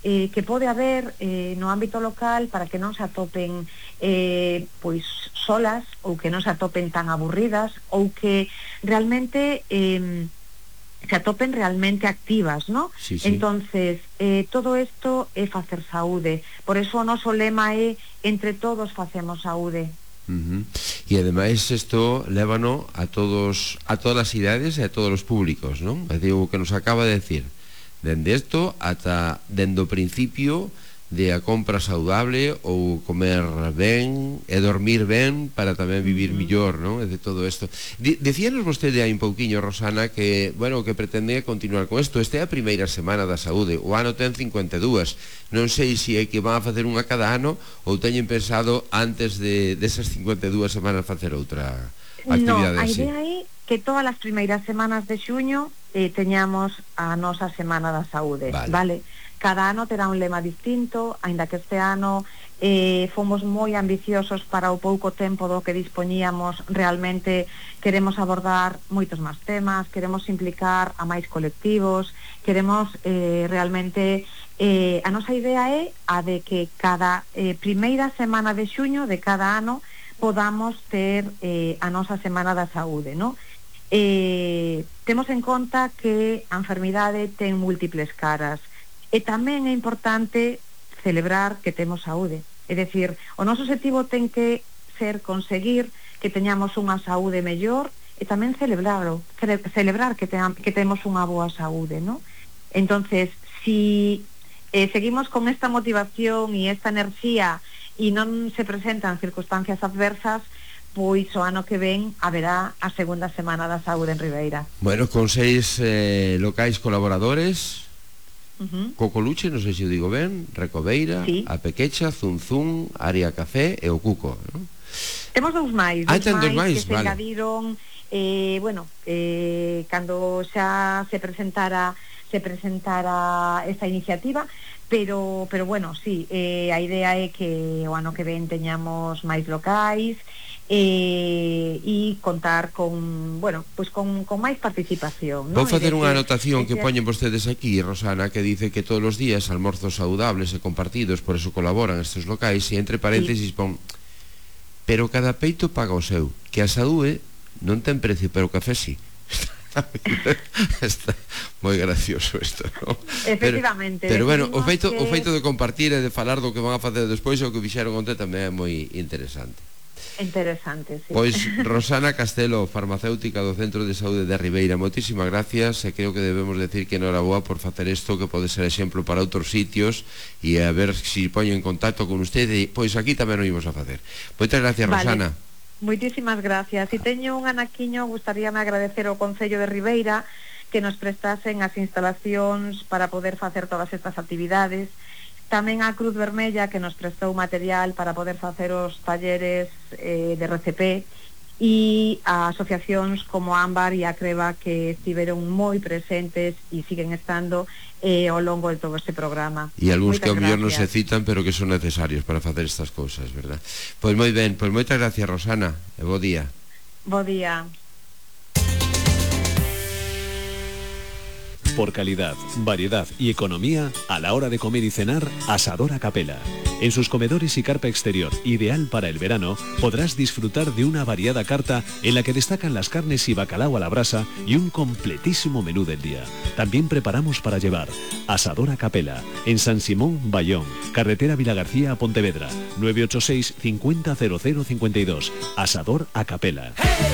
que pode haber no ámbito local para que non se atopen pois solas, ou que non se atopen tan aburridas, ou que realmente se atopen realmente activas, ¿no? Sí. Entonces, todo isto é facer saúde. Por eso o noso lema é entre todos facemos saúde. E ademais isto lévano a todas as idades e a todos os públicos, non? É dicir, o que nos acaba de decir, dende isto ata dende o principio de a compra saudable ou comer ben e dormir ben para tamén vivir millor, non? É de todo isto. Decíanos vostede hai un pouquiño, Rosana, que, bueno, que pretende continuar con isto. Esta é a primeira semana da saúde, o ano ten 52. Non sei se é que van a facer unha cada ano ou teñen pensado antes desas 52 semanas facer outra actividade así. No, a idea é que todas as primeiras semanas de xuño teñamos a nosa Semana da Saúde, vale? Cada ano terá un lema distinto, aínda que este ano fomos moi ambiciosos para o pouco tempo do que dispoñíamos. Realmente queremos abordar moitos máis temas, queremos implicar a máis colectivos, queremos realmente a nosa idea é a de que cada primeira semana de xuño de cada ano podamos ter a nosa Semana da Saúde, non? Temos en conta que a enfermidade ten múltiples caras e tamén é importante celebrar que temos saúde. É dicir, o noso objetivo ten que ser conseguir que teñamos unha saúde mellor e tamén celebrar que temos unha boa saúde, non? Entonces, si seguimos con esta motivación e esta enerxía e non se presentan circunstancias adversas, pois o ano que ven haberá a segunda Semana da Saúde en Ribeira. Bueno, con 6 locais colaboradores, Cocoluche, non sei se o digo ben, Recobeira, sí. A Pequecha, Zunzún, Área Café e o Cuco, non? Temos dous máis que se engadiron, bueno, cando xa se presentara esta iniciativa, pero bueno, sí, a idea é que o ano que ven teñamos máis locais e contar con, bueno, pues con máis participación, ¿no? Vou facer unha anotación que poñen vostedes aquí, Rosana, que dice que todos os días almorzos saudables e compartidos, por eso colaboran estes locais, e entre paréntesis pon, pero cada peito paga o seu, que a saúde non ten precio, pero o café sí. Está moi gracioso isto, ¿no? Efectivamente. Pero bueno, o feito de compartir e de falar do que van a facer despois, o que fixeron onte tamén é moi interesante. Interesante, sí. Pois Rosana Castelo, farmacéutica do Centro de Saúde de Ribeira, moitísimas gracias, e creo que debemos decir que enhoraboa por facer isto, que pode ser exemplo para outros sitios, e a ver se poñen en contacto con usted, e pois aquí tamén o imos a facer. Moitas gracias, vale. Rosana. Moitísimas gracias. Se teño un anaquiño, gustaríame agradecer ao Concello de Ribeira que nos prestasen as instalacións para poder facer todas estas actividades. Tamén a Cruz Vermella, que nos prestou material para poder facer os talleres de RCP, e a asociacións como Ámbar e a Creba, que estiveron moi presentes e siguen estando ao longo de todo este programa. E algúns que ao mellor non se citan, pero que son necesarios para facer estas cousas, verdad? Pois moi ben, pois moitas gracias, Rosana, e bo día. Bo día. Por calidad, variedad y economía, a la hora de comer y cenar, Asador a Capela. En sus comedores y carpa exterior, ideal para el verano, podrás disfrutar de una variada carta en la que destacan las carnes y bacalao a la brasa y un completísimo menú del día. También preparamos para llevar. Asador a Capela, en San Simón, Bayón, carretera Vilagarcía a Pontevedra, 986 50 0052. Asador a Capela.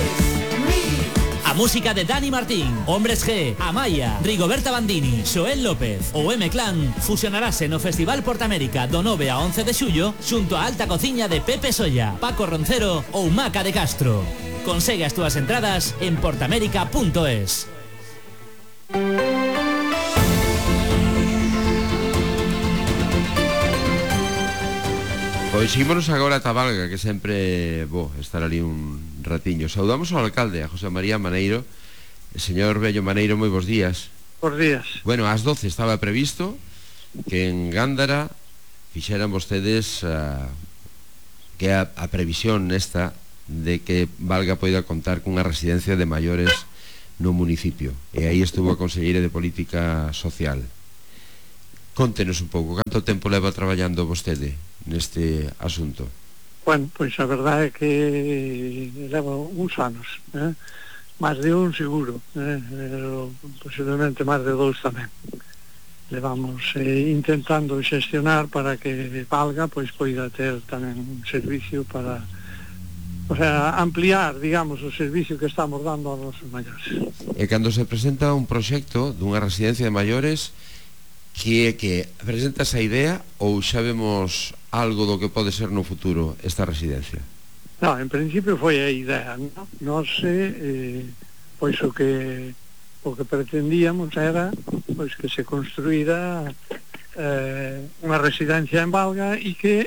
A música de Dani Martín, Hombres G, Amaya, Rigoberta Bandini, Xoel López ou M-Clan fusionarase no Festival Portamérica do 9 a 11 de xullo xunto a alta cociña de Pepe Solla, Paco Roncero ou Maca de Castro. Consegue as túas entradas en portamérica.es. Pois ímonos agora a Tabalga, que sempre bo estar ali un ratiño. Saudamos ao alcalde, a José María Maneiro. Señor Bello Maneiro, moi bons días. Bons días. Bueno, ás 12 estaba previsto que en Gándara fixeran vostedes que a previsión esta de que Valga poida contar cunha residencia de maiores no municipio. E aí estuvo a conselleira de Política Social. Contenos un pouco, canto tempo leva traballando vostede neste asunto? Bueno, pois a verdade é que leva uns anos, máis de un seguro, posiblemente máis de 2 tamén. Levamos intentando xestionar para que valga, pois poida ter tamén un servicio para, o sea, ampliar, digamos, o servicio que estamos dando aos nosos maiores. E cando se presenta un proxecto dunha residencia de maiores, que presenta esa idea ou xa vemos algo do que pode ser no futuro esta residencia? No, en principio foi a idea, ¿no? Nos pois o que pretendíamos era pois que se construíra unha residencia en Valga e que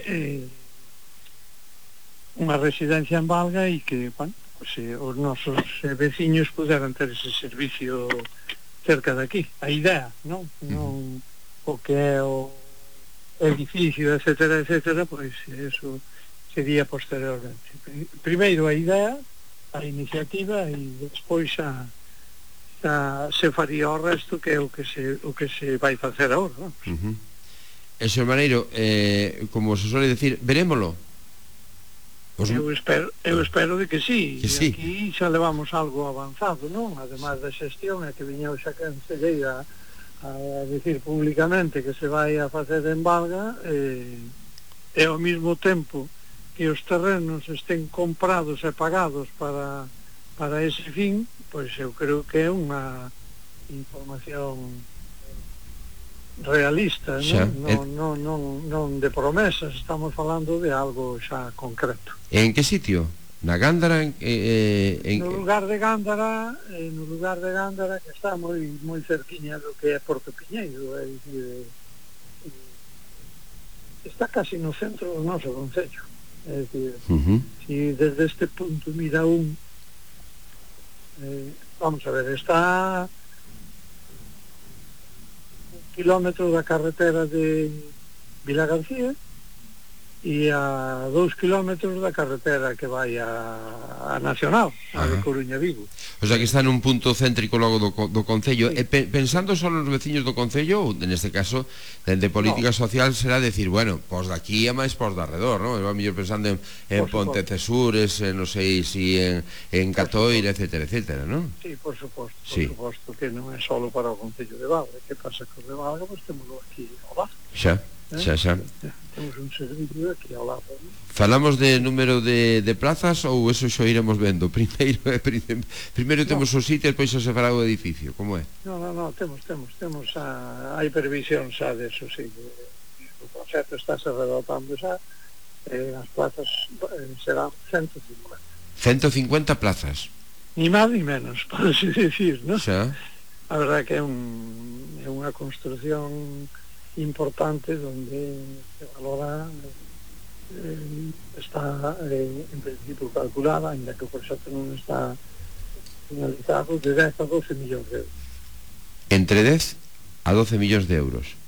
bueno, pues, os nosos veciños puderan ter ese servicio cerca de aquí. A idea, non o que é o edificio, etcétera, etcétera, pois eso sería posteriormente. Primeiro a idea, a iniciativa, e despois se faría o resto, que é o que se vai facer agora, non? E, señor Maneiro, como se suele decir, verémolo? Eu espero de que sí. Que sí. Aquí xa levamos algo avanzado, non? Ademais da xestión, é que viñeu xa cancelleira a decir públicamente que se vai a facer en Valga, e ao mesmo tempo que os terrenos estén comprados e pagados para ese fin, pois eu creo que é unha información realista, non de promesas, estamos falando de algo xa concreto. En que sitio? Na Gándara? No lugar de Gándara, que está moi cerquiña do que é Porto Piñeiro, é dicir, está casi no centro do noso concello. É dicir, si desde este punto mira vamos a ver, está 1 kilómetro da carretera de Vila García e a 2 kilómetros da carretera que vai a Nacional, a de Coruña Vigo. O sea que está nun punto céntrico logo do concello. Sí. Pensando só nos veciños do concello, ou neste caso, dende política social, será decir, bueno, pos daqui a máis pos de arredor, non? Va mellor pensando en Pontecesures, non sei si en Catoira, etcétera, etcétera, non? Sí, por suposto que non é só para o concello de Valga. Que pasa que o de Valga, pois temoslo aquí ao lado. Xa. Temos un servicio aquí ao lado. Falamos de número de plazas ou eso xo iremos vendo? Primeiro temos o sitio e depois se fará o edificio, como é? No, temos hai previsión xa de eso, sí. O concepto está se redactando xa, as plazas serán 150. 150 plazas? Ni máis ni menos, podese decir, non? Xa. A verdade que é unha construción importante donde se valora está en principio calculada, ainda que o proxecto non está finalizado, de 10 a 12 millóns de euros. Entre 10 a 12 millóns de euros.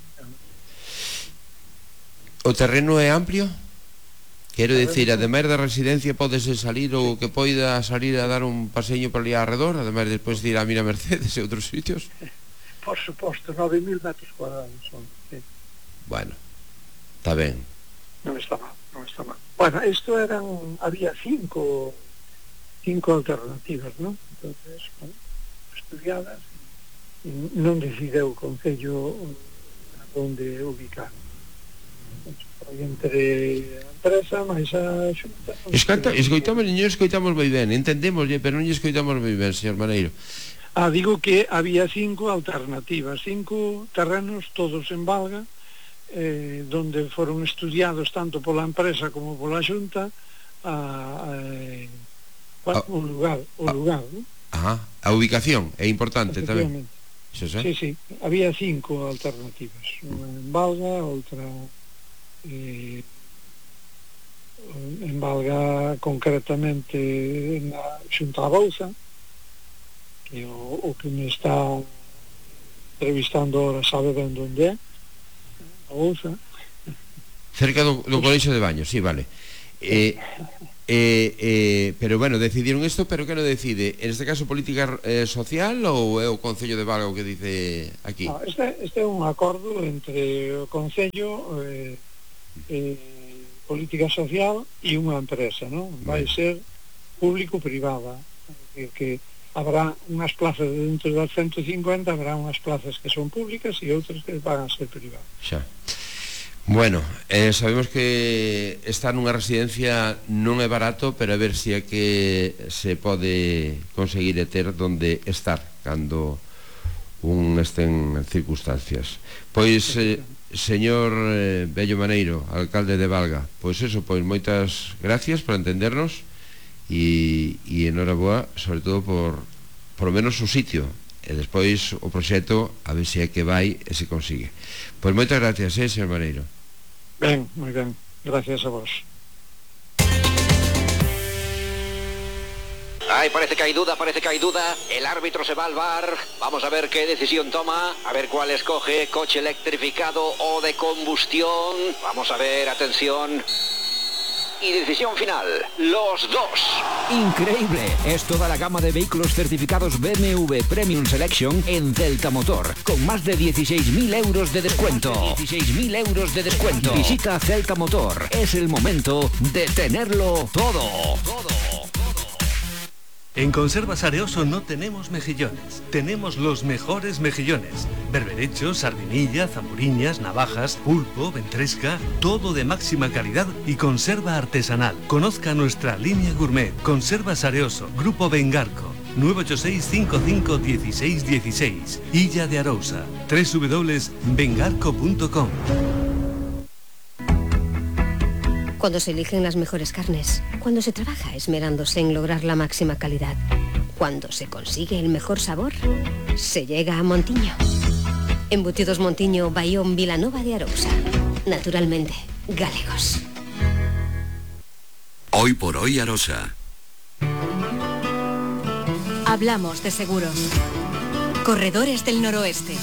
O terreno é amplio? Quero dicir, ademais da residencia podese salir ou que poida salir a dar un paseño para ali arredor, ademais despois de ir a Mira Mercedes e outros sitios? Por suposto, 9.000 metros cuadrados son, sí. Bueno, está ben. Non está mal. Bueno, isto había cinco alternativas, ¿no? Entonces, bueno, estudiadas, e non decideu o concello onde ubicar. Entre a empresa, máis a xunta... Escoitamos moi ben, entendemos, pero non escoitamos moi ben, señor Maneiro. Digo que había 5 alternativas, 5 terrenos, todos en Valga, donde foron estudiados tanto pola empresa como pola xunta o lugar, ¿no? A ubicación é importante tamén. Sí, había 5 alternativas, unha en Valga, outra en Valga concretamente na xunta a Bouza, que o que me está entrevistando ahora sabe ben onde é, a Bouza. Cerca do colexio de Baños, sí, vale. Pero bueno, decidieron isto, pero que non decide? En este caso, política social ou é o Concello de Valga o que dice aquí? No, este é un acordo entre o Concello, política social e unha empresa, non? Vai ser público-privada, é dicir, que habrá unhas plazas dentro das 150, habrá unhas plazas que son públicas e outras que van a ser privadas. Xa. Bueno, sabemos que estar nunha residencia non é barato, pero a ver se é que se pode conseguir ter donde estar cando un estén en circunstancias. Pois, señor Bello Maneiro, alcalde de Valga, pois eso, pois moitas gracias por entendernos e enhoraboa, sobre todo por lo menos o sitio, e despois o proxecto a ver se é que vai e se consigue. Pois moitas gracias, señor Maneiro. Ben, moi ben, gracias a vos. Ay, parece que hay duda, el árbitro se va al VAR, vamos a ver qué decisión toma, a ver cuál escoge, coche electrificado o de combustión, vamos a ver, atención... Y decisión final, los dos. Increíble, es toda la gama de vehículos certificados BMW Premium Selection en Celta Motor, con más de 16.000 euros de descuento. 16.000 euros de descuento. Visita Celta Motor, es el momento de tenerlo todo. En Conservas Areoso no tenemos mejillones, tenemos los mejores mejillones. Berberechos, sardinilla, zamburiñas, navajas, pulpo, ventresca, todo de máxima calidad y conserva artesanal. Conozca nuestra línea gourmet. Conservas Areoso, Grupo Vengarco, 986-55-1616, Illa de Arousa, www.vengarco.com. Cuando se eligen las mejores carnes, cuando se trabaja esmerándose en lograr la máxima calidad, cuando se consigue el mejor sabor, se llega a Montiño. Embutidos Montiño, Bayón, Vilanova de Arousa. Naturalmente, galegos. Hoy por hoy Arosa. Hablamos de seguros. Corredores del Noroeste.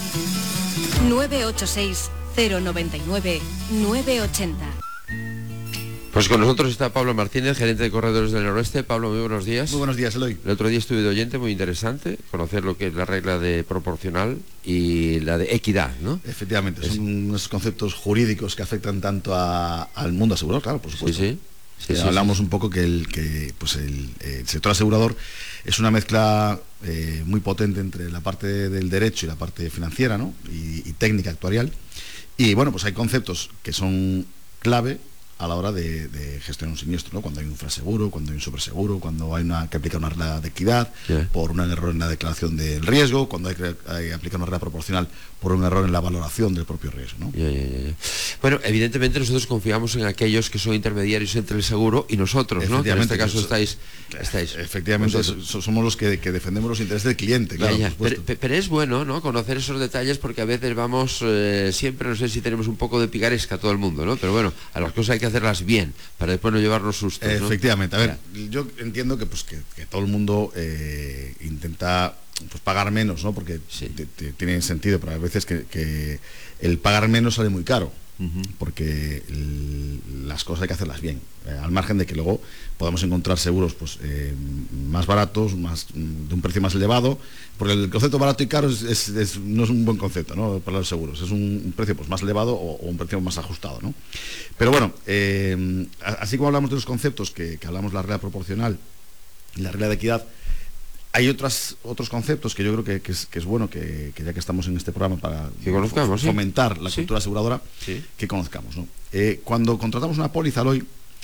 986 099 980. Pues con nosotros está Pablo Martínez, gerente de Corredores del Noroeste. Pablo, muy buenos días. Muy buenos días, Eloy. El otro día estuve de oyente, muy interesante, conocer lo que es la regla de proporcional y la de equidad, ¿no? Efectivamente, son unos conceptos jurídicos que afectan tanto al mundo asegurador, claro, por supuesto. Sí, hablamos un poco que el sector asegurador es una mezcla muy potente entre la parte del derecho y la parte financiera, ¿no? y técnica actuarial. Y bueno, pues hay conceptos que son clave a la hora de gestionar un siniestro, ¿no? Cuando hay un infraseguro, cuando hay un sobreseguro, cuando hay que aplicar una regla de equidad por un error en la declaración del riesgo, cuando hay que aplicar una regla proporcional por un error en la valoración del propio riesgo, ¿no? Bueno, evidentemente nosotros confiamos en aquellos que son intermediarios entre el seguro y nosotros, ¿no? Que en este caso estáis. Efectivamente, somos los que defendemos los intereses del cliente, claro. Pero es bueno, ¿no? Conocer esos detalles, porque a veces vamos siempre, no sé si tenemos un poco de picaresca todo el mundo, ¿no? Pero bueno, a las cosas hay que hacerlas bien para después no llevarnos sustos, ¿no? Efectivamente, a ver, yo entiendo que todo el mundo intenta pagar menos, ¿no? Porque tiene sentido, pero a veces que el pagar menos sale muy caro. Porque las cosas hay que hacerlas bien, al margen de que luego podamos encontrar seguros más baratos, de un precio más elevado, porque el concepto barato y caro no es un buen concepto, ¿no? Para los seguros, es un precio más elevado o un precio más ajustado, ¿no? Pero bueno, así como hablamos de los conceptos que hablamos, la regla proporcional y la regla de equidad, hay otros conceptos que yo creo que es bueno que ya que estamos en este programa para fomentar la cultura aseguradora, que conozcamos, ¿no? Cuando contratamos una póliza hoy,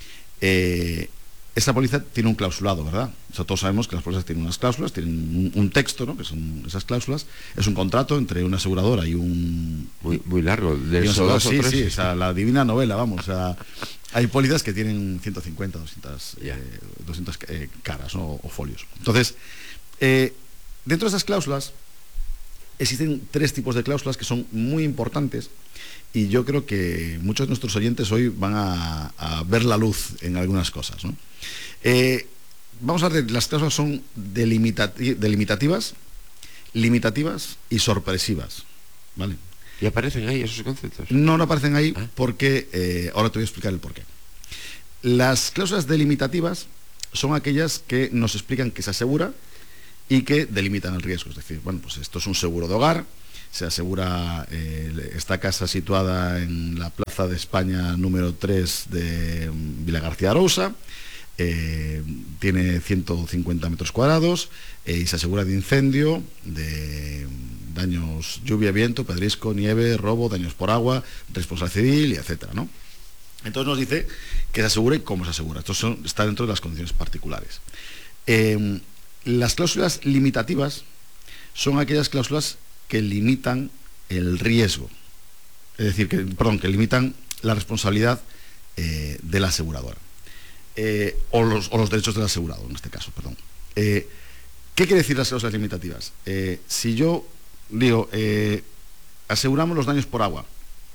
esa póliza tiene un clausulado, ¿verdad? O sea, todos sabemos que las pólizas tienen unas cláusulas, tienen un texto, ¿no? Que son esas cláusulas. Es un contrato entre una aseguradora y un... Muy largo. Sí, o sea, la divina novela, vamos. O sea, hay pólizas que tienen 150, 200 caras, ¿no? O folios. Entonces, dentro de esas cláusulas existen 3 tipos de cláusulas que son muy importantes, y yo creo que muchos de nuestros oyentes hoy van a ver la luz en algunas cosas, ¿no? Vamos a ver, las cláusulas son delimitativas, limitativas y sorpresivas, ¿vale? ¿Y aparecen ahí esos conceptos? No aparecen ahí porque ahora te voy a explicar el porqué. Las cláusulas delimitativas son aquellas que nos explican que se asegura y que delimitan el riesgo. Es decir, bueno, pues esto es un seguro de hogar, se asegura esta casa situada en la Plaza de España número 3 de Vilagarcía Arousa, tiene 150 metros cuadrados y se asegura de incendio, de daños lluvia, viento, pedrisco, nieve, robo, daños por agua, responsabilidad civil y etcétera, ¿no? Entonces nos dice que se asegura y cómo se asegura. Esto está dentro de las condiciones particulares. Las cláusulas limitativas son aquellas cláusulas que limitan el riesgo, es decir, que limitan la responsabilidad de la aseguradora, o los derechos del asegurado, en este caso, perdón. ¿Qué quiere decir las cláusulas limitativas? Si yo digo, aseguramos los daños por agua,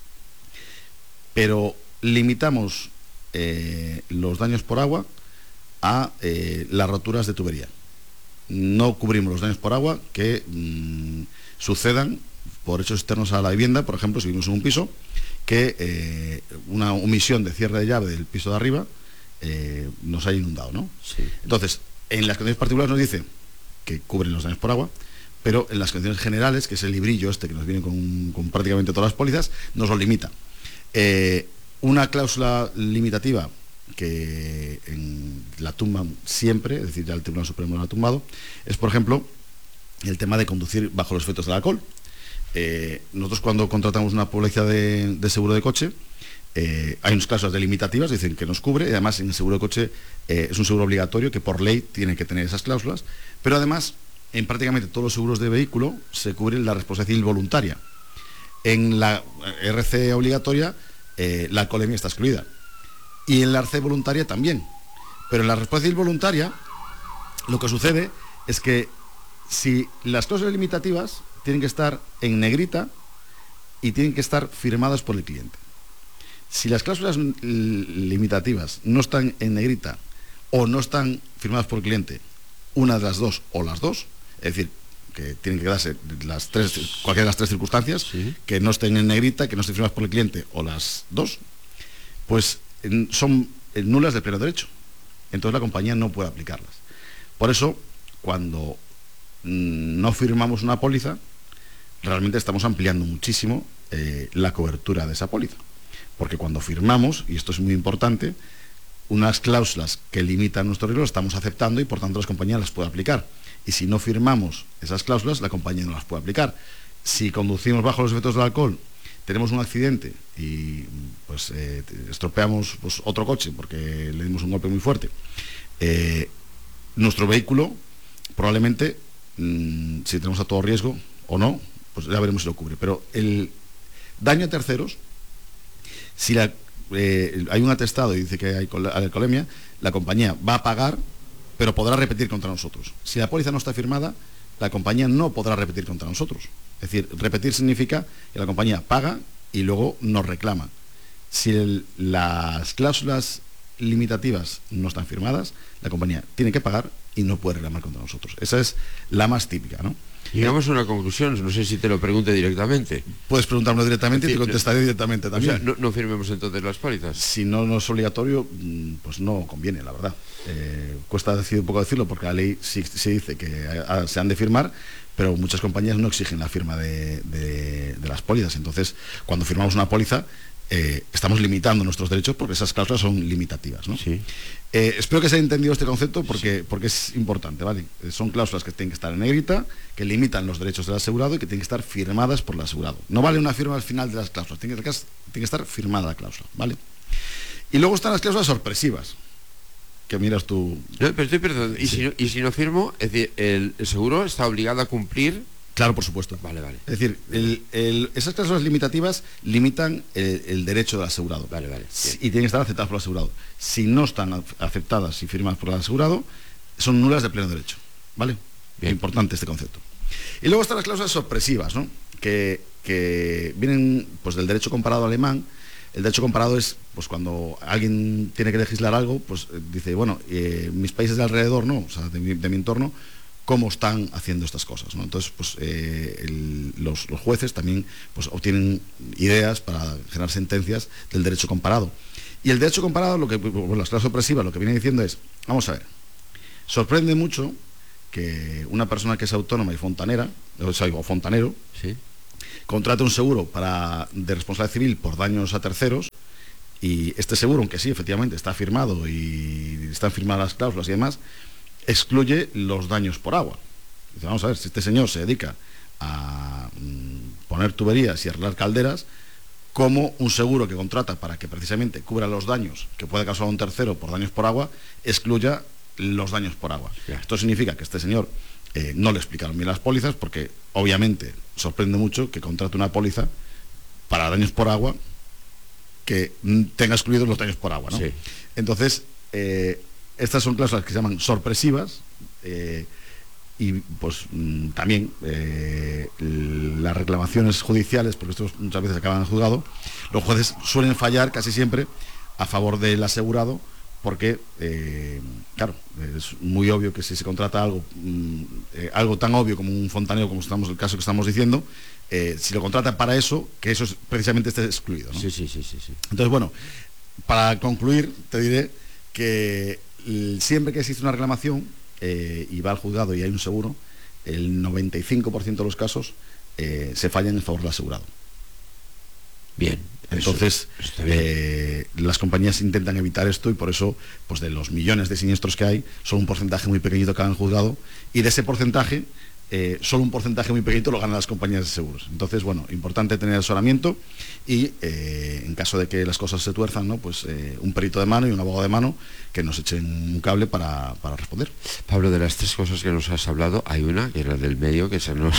pero limitamos los daños por agua a las roturas de tubería, no cubrimos los daños por agua que sucedan por hechos externos a la vivienda. Por ejemplo, si vivimos en un piso que una omisión de cierre de llave del piso de arriba nos haya inundado, ¿no? Sí. Entonces, en las condiciones particulares nos dice que cubren los daños por agua, pero en las condiciones generales, que es el librillo este que nos viene con prácticamente todas las pólizas, nos lo limita. Una cláusula limitativa que la tumban siempre, es decir, ya el Tribunal Supremo la ha tumbado, es, por ejemplo, el tema de conducir bajo los efectos del alcohol. Nosotros, cuando contratamos una póliza de seguro de coche, hay unas cláusulas delimitativas, dicen que nos cubre, y además en el seguro de coche es un seguro obligatorio que por ley tiene que tener esas cláusulas, pero además en prácticamente todos los seguros de vehículo se cubre la responsabilidad civil voluntaria. En la RC obligatoria la alcoholemia está excluida, y en la RC voluntaria también, pero en la responsabilidad civil voluntaria lo que sucede es que si las cláusulas limitativas tienen que estar en negrita y tienen que estar firmadas por el cliente. Si las cláusulas limitativas no están en negrita o no están firmadas por el cliente, una de las dos o las dos, es decir, que tienen que darse cualquiera de las tres circunstancias, sí, que no estén en negrita, que no estén firmadas por el cliente o las dos, pues son nulas de pleno derecho. Entonces la compañía no puede aplicarlas. Por eso, cuando no firmamos una póliza, realmente estamos ampliando muchísimo la cobertura de esa póliza. Porque cuando firmamos, y esto es muy importante, unas cláusulas que limitan nuestro riesgo las estamos aceptando y por tanto las compañías las pueden aplicar. Y si no firmamos esas cláusulas, la compañía no las puede aplicar. Si conducimos bajo los efectos del alcohol, tenemos un accidente y pues estropeamos pues, otro coche porque le dimos un golpe muy fuerte, nuestro vehículo probablemente, si tenemos a todo riesgo o no, pues ya veremos si lo cubre. Pero el daño a terceros, si hay un atestado y dice que hay alcoholemia, la compañía va a pagar, pero podrá repetir contra nosotros. Si la póliza no está firmada, la compañía no podrá repetir contra nosotros. Es decir, repetir significa que la compañía paga y luego nos reclama. Si las cláusulas limitativas no están firmadas, la compañía tiene que pagar y no puede reclamar contra nosotros. Esa es la más típica, ¿no? Llegamos a una conclusión, no sé si te lo pregunte directamente. Puedes preguntarme directamente y te contestaré directamente también. O sea, no firmemos entonces las pólizas. Si no es obligatorio, pues no conviene, la verdad. Cuesta un poco decirlo porque la ley sí dice que se han de firmar, pero muchas compañías no exigen la firma de las pólizas. Entonces, cuando firmamos una póliza, estamos limitando nuestros derechos porque esas cláusulas son limitativas, ¿no? Sí. Espero que se haya entendido este concepto porque es importante, ¿vale? Son cláusulas que tienen que estar en negrita, que limitan los derechos del asegurado y que tienen que estar firmadas por el asegurado. No vale una firma al final de las cláusulas, tiene que estar firmada la cláusula, ¿vale? Y luego están las cláusulas sorpresivas, que miras tú... No, pero perdón, ¿y si no firmo? Es decir, el seguro está obligado a cumplir... Claro, por supuesto. Vale. Es decir, esas cláusulas limitativas limitan el derecho del asegurado. Vale. Y tienen que estar aceptadas por el asegurado. Si no están aceptadas y firmadas por el asegurado, son nulas de pleno derecho. ¿Vale? Bien. Importante este concepto. Y luego están las cláusulas sorpresivas, ¿no? Que vienen pues del derecho comparado alemán. El derecho comparado es pues cuando alguien tiene que legislar algo, pues dice, bueno, mis países de alrededor, ¿no? O sea, de mi entorno, cómo están haciendo estas cosas, ¿no? Entonces, pues los jueces también pues obtienen ideas para generar sentencias del derecho comparado. Y el derecho comparado, las cláusulas sorpresivas, lo que viene diciendo es, vamos a ver, sorprende mucho que una persona que es autónoma y fontanera, o fontanero, sí, contrate un seguro de responsabilidad civil por daños a terceros, y este seguro, aunque sí, efectivamente, está firmado y están firmadas las cláusulas y demás, excluye los daños por agua. Dice, vamos a ver, si este señor se dedica a poner tuberías y arreglar calderas, como un seguro que contrata para que precisamente cubra los daños que puede causar un tercero por daños por agua, excluya los daños por agua. Yeah. Esto significa que este señor no le explicaron bien las pólizas, porque obviamente sorprende mucho que contrate una póliza para daños por agua que tenga excluidos los daños por agua, ¿no? Sí. Entonces, estas son cláusulas que se llaman sorpresivas, y pues también las reclamaciones judiciales, porque esto muchas veces acaban en juzgado, los jueces suelen fallar casi siempre a favor del asegurado, porque claro, es muy obvio que si se contrata algo tan obvio como un fontanero, como el caso que estamos diciendo, si lo contratan para eso, que eso precisamente esté excluido, ¿no? Sí. Entonces, bueno, para concluir, te diré que siempre que existe una reclamación y va al juzgado y hay un seguro, el 95% de los casos se fallan en favor del asegurado. Bien. Entonces, las compañías intentan evitar esto, y por eso, pues de los millones de siniestros que hay, solo un porcentaje muy pequeñito cae en juzgado, y de ese porcentaje, solo un porcentaje muy pequeñito lo ganan las compañías de seguros. Entonces, bueno, importante tener asesoramiento, y en caso de que las cosas se tuerzan, ¿no? Pues un perito de mano y un abogado de mano que nos echen un cable para responder. Pablo, de las tres cosas que nos has hablado, hay una que era del medio, que se nos...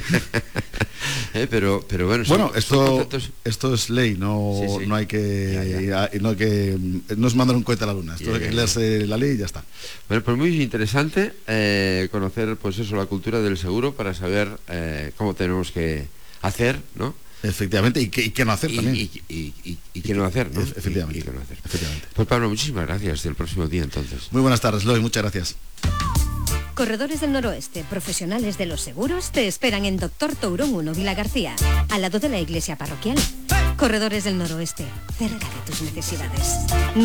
pero bueno, esto es ley, no hay que no es mandar un cohete a la luna, esto hay que leerse la ley y ya está. Bueno, pues muy interesante conocer, pues eso, la cultura del seguro, para saber cómo tenemos que hacer, ¿no? Efectivamente, y qué no hacer también. Y qué no hacer, ¿no? Efectivamente. Y qué no hacer. Efectivamente. Pues Pablo, muchísimas gracias. Hasta el próximo día, entonces. Muy buenas tardes, Loy, muchas gracias. Corredores del Noroeste, profesionales de los seguros, te esperan en Doctor Tourón 1, Vila García, al lado de la iglesia parroquial. Corredores del Noroeste, cerca de tus necesidades.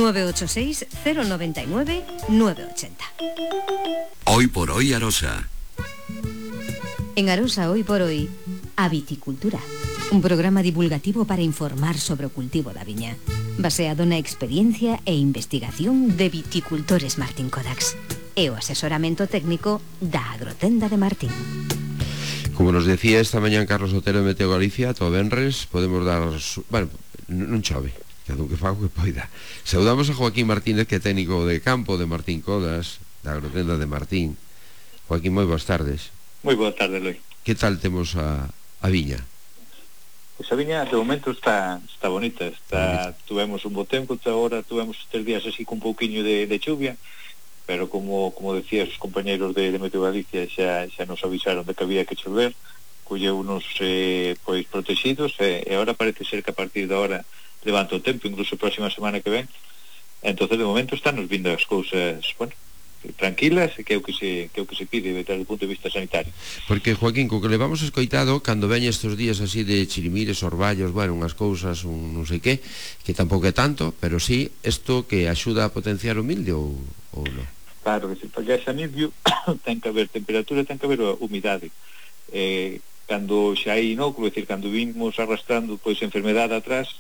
986-099-980. Hoy por hoy, Arosa. En Arosa, hoy por hoy, a viticultura. Un programa divulgativo para informar sobre o cultivo da viña, baseado na experiencia e investigación de viticultores Martín Codax e o asesoramento técnico da Agrotenda de Martín. Como nos decía esta mañá Carlos Otero de Meteo Galicia, todo venres podemos dar... Bueno, non chove, cada un que faga o que poida. Saudamos a Joaquín Martínez, que é técnico de campo de Martín Codas, da Agrotenda de Martín. Joaquín, moi boas tardes. Moi boa tarde, Loi. Que tal temos a viña? Pois a viña de momento está bonita, tuvemos un bo tempo, agora tuvemos 3 días así con un pouquiño de chuvia, pero como decías os compañeiros de Meteo Galicia xa nos avisaron de que había que chover, colleu unos pois protegidos, e agora parece ser que a partir de ahora levanta o tempo, incluso a próxima semana que ven. Entonces de momento están nos vindo as cousas, bueno, tranquilas, que é o que se pide desde o punto de vista sanitario. Porque, Joaquín, co que levamos escoitado, cando veñen estes días así de chirimires, orballos, bueno, unhas cousas, non sei que tampouco é tanto, pero sí, isto que axuda a potenciar o mildio ou non? Claro, que se para ese mildio ten que haber temperatura, ten que haber humidade. Cando xa hai inóculo, é dicir, cando vimos arrastrando pois enfermedade atrás,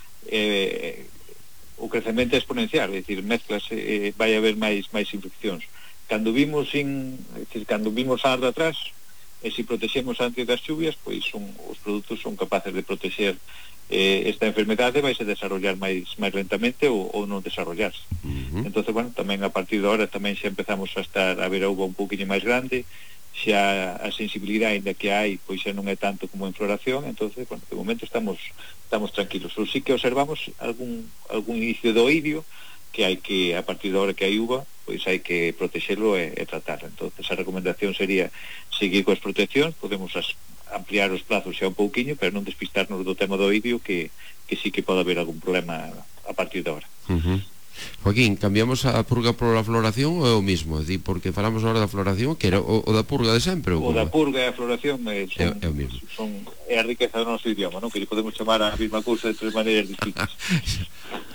o crecemento é exponencial, é dicir, mezclas, vai haber máis infeccións. Cando vimos arde atrás, e se protexemos antes das chuvias, pois os produtos son capaces de proteger esta enfermedade, vai se desarrollar máis lentamente ou non desarrollarse. Entonces, bueno, tamén a partir de ahora tamén xa empezamos a ver a uva un pouquinho máis grande, xa a sensibilidade ainda que hai pois xa non é tanto como en floración. Entonces, bueno, de momento estamos tranquilos. Ou sí que observamos algún inicio do oidio que hai que, a partir da hora que hai uva, pois hai que protexelo e tratar. Entonces a recomendación sería seguir coas proteccións, podemos ampliar os plazos xa un pouquiño, pero non despistarnos do tema do oidio, que sí que pode haber algún problema a partir da hora. Joaquín, cambiamos a purga pola floración ou é o mismo? É dicir, porque falamos agora da floración, que era o da purga de sempre? O da purga e a floración é a riqueza do noso idioma, non? Que lle podemos chamar a mesma cousa de 3 maneiras distintas.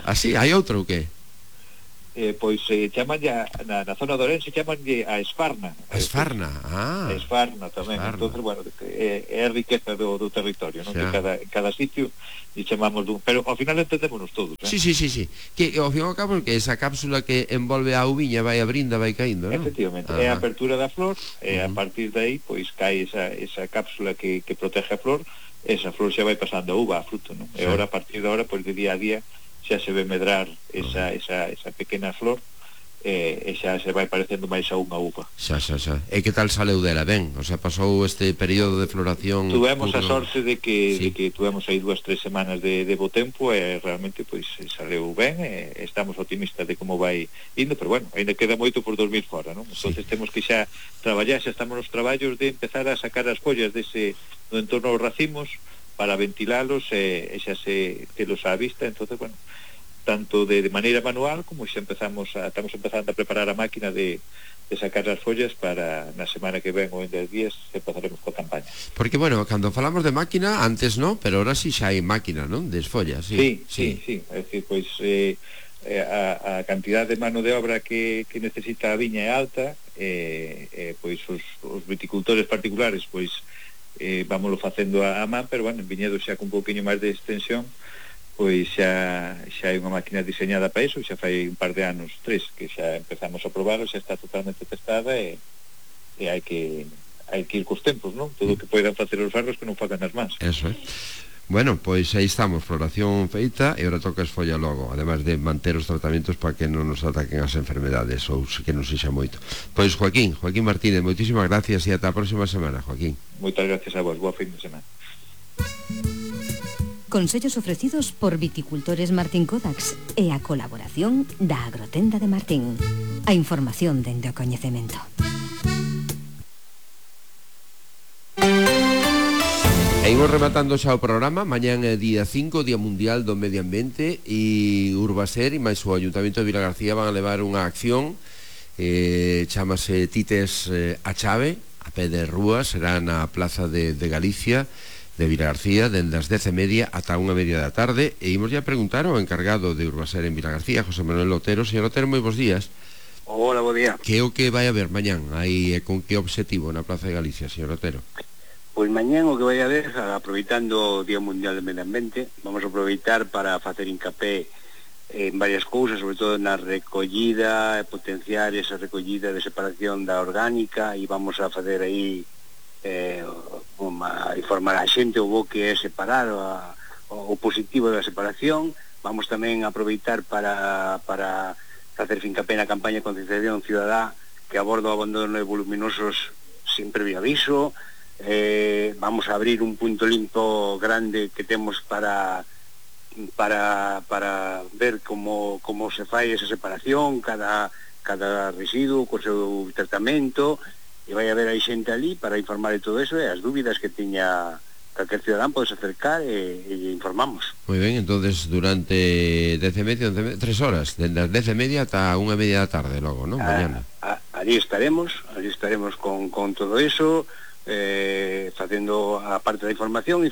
Así, hai outro ou que? Pois chaman ya na zona de Ourense, chaman a esfarna. A esfarna, a esfarna tamén. Entonces, bueno, é a riqueza do territorio, non? Que cada sitio e chamamos dun, pero ao final entendémonos todos, Sí. Que ao fin e ao cabo que esa cápsula que envolve a uviña vai abrindo, vai caíndo, non? Efectivamente, é a apertura da flor, e a partir de aí pois cae esa cápsula que protege a flor, esa flor xa vai pasando a uva, a fruto, non? E agora a partir de ahora, pois de día a día xa se ve medrar esa pequena flor, e xa se vai parecendo máis a unha uva. Xa. E que tal saleu dela? Ben, o sea, pasou este período de floración... Tuvemos a sorte de que tuvemos aí 2-3 semanas de bo tempo, e realmente pois saleu ben, e estamos optimistas de como vai indo, pero bueno, ainda queda moito por dormir fora, non? Entonces temos que xa traballar, xa estamos nos traballos de empezar a sacar as follas do entorno dos racimos para ventilalos e xa se telos á vista. Entonces, bueno, tanto de maneira manual como xa estamos empezando a preparar a máquina de sacar as follas para na semana que ven ou en 10 días empezaremos coa campaña. Porque, bueno, cando falamos de máquina, antes non, pero ahora sí xa hai máquina, non? De follas, sí. É dicir, pois a cantidad de mano de obra que necesita a viña é alta, pois os viticultores particulares pois vámoslo facendo a man, pero bueno, en viñedos xa con un pouquiño máis de extensión, pois xa hai unha máquina diseñada para iso, xa fai un par de anos, 3, que xa empezamos a probarlo, xa está totalmente testada, e hai que ir cos tempos, non? Todo o que poidan facer os farros que non fagan as mans. Eso é. Bueno, pois aí estamos, floración feita, e ahora toca esfolla logo, ademais de manter os tratamentos para que non nos ataquen as enfermedades, ou que non sexa moito. Pois Joaquín Martínez, moitísimas gracias, e ata a próxima semana, Joaquín. Moitas gracias a vos, boa fin de semana. Consellos ofrecidos por Viticultores Martín Codax e a colaboración da Agrotenda de Martín. A información dende o coñecemento. E imos rematando xa o programa. Mañán é día 5, Día Mundial do Medio Ambiente, e Urbaser e máis o Ayuntamento de Vilagarcía van a levar unha acción, chamase Tites a chave, a pé de rúa, será na Plaza de Galicia de Vilagarcía, dende as 10:30 ata 1:30 da tarde, e imos ya preguntar ao encargado de Urbaser en Vilagarcía, José Manuel Otero. Señor Otero, moi bons días. Hola, bo día. Que é o que vai haber mañán? Aí, con que obxectivo na Plaza de Galicia, señor Otero? Pois mañán o que vai haber, aproveitando o Día Mundial do Medio Ambiente, vamos a aproveitar para facer hincapé en varias cousas, sobre todo na recollida, e potenciar esa recollida de separación da orgánica, e vamos a facer aí informar a xente o bo que é separar o positivo da separación. Vamos tamén a aproveitar para facer fincapé na campaña de concienciación cidadá que aborda o abandono de voluminosos sin previo aviso. Vamos a abrir un punto limpo grande que temos para ver como se fai esa separación, cada residuo co seu tratamento, e vai haber aí xente ali para informar de todo eso, e as dúbidas que teña calquer cidadán podes acercar e informamos. Moi ben, entonces durante 10:30, 3 horas, dende as 10:30 ata 1:30 da tarde logo, non? Mañana. Ali estaremos con todo eso, facendo a parte da información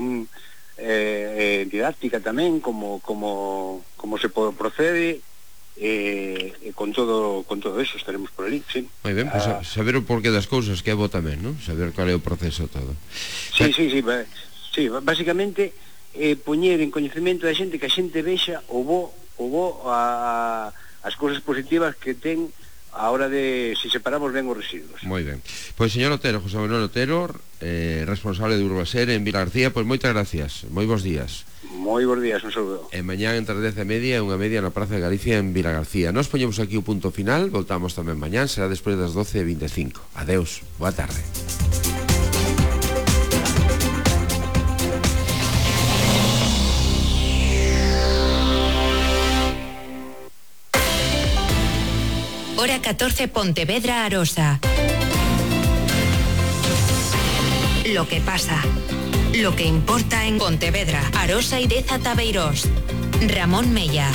didáctica tamén, como se procede, con todo eso estaremos por ali, sí. Moi ben, pues saber o porqué das cousas, que é bo tamén, non? Saber cual é o proceso todo. Sí, basicamente poñer en coñecemento da xente, que a xente vexa o bo as cousas positivas que ten a hora de si separamos ben os residuos. Moi ben. Pois señor Otero, José Manuel Otero, responsable de Urbaser en Vilagarcía, pois moitas gracias, moi bons días. Moi bons días, un saludo. E mañán entre as 10:30 e 1:30 na Praza de Galicia en Vilagarcía. Nos poñemos aquí o punto final, voltamos tamén mañán, será despois das 12:25. Adeus, boa tarde. Hora 14, Pontevedra, Arosa. Lo que pasa, lo que importa en Pontevedra, Arosa y Deza Tabeirós. Ramón Mella.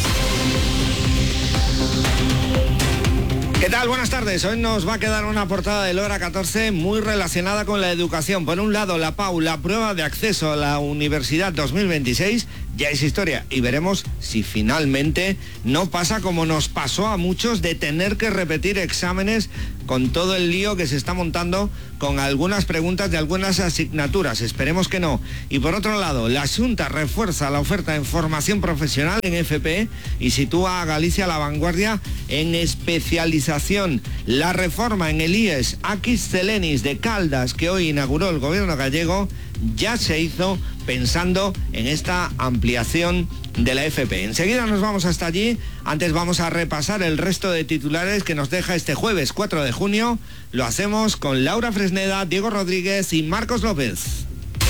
¿Qué tal? Buenas tardes. Hoy nos va a quedar una portada del Hora 14 muy relacionada con la educación. Por un lado, la PAU, la prueba de acceso a la Universidad 2026, ya es historia y veremos si finalmente no pasa como nos pasó a muchos de tener que repetir exámenes con todo el lío que se está montando con algunas preguntas de algunas asignaturas. Esperemos que no. Y por otro lado, la Xunta refuerza la oferta en formación profesional en FP y sitúa a Galicia a la vanguardia en especialización. La reforma en el IES Aquis Celenis de Caldas que hoy inauguró el gobierno gallego ya se hizo pensando en esta ampliación de la FP. Enseguida nos vamos hasta allí. Antes vamos a repasar el resto de titulares que nos deja este jueves 4 de junio. Lo hacemos con Laura Fresneda, Diego Rodríguez y Marcos López.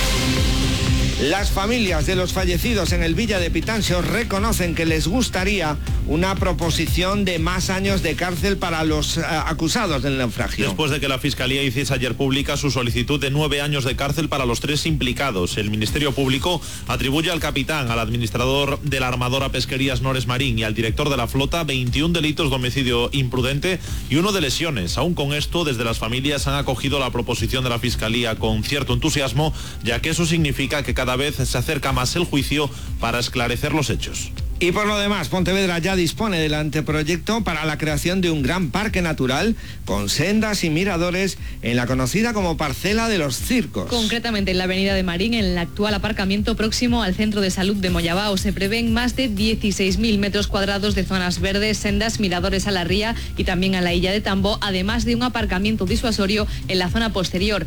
Las familias de los fallecidos en el Villa de Pitanxo reconocen que les gustaría una proposición de más años de cárcel para los acusados del naufragio. Después de que la Fiscalía hiciese ayer pública su solicitud de 9 años de cárcel para los 3 implicados, el Ministerio Público atribuye al capitán, al administrador de la armadora Pesquerías Nores Marín y al director de la flota 21 delitos de homicidio imprudente y 1 de lesiones. Aún con esto, desde las familias han acogido la proposición de la Fiscalía con cierto entusiasmo, ya que eso significa que cada vez se acerca más el juicio para esclarecer los hechos. Y por lo demás, Pontevedra ya dispone del anteproyecto para la creación de un gran parque natural con sendas y miradores en la conocida como Parcela de los Circos. Concretamente en la avenida de Marín, en el actual aparcamiento próximo al Centro de Salud de Moyabao, se prevén más de 16.000 metros cuadrados de zonas verdes, sendas, miradores a la ría y también a la Illa de Tambo, además de un aparcamiento disuasorio en la zona posterior.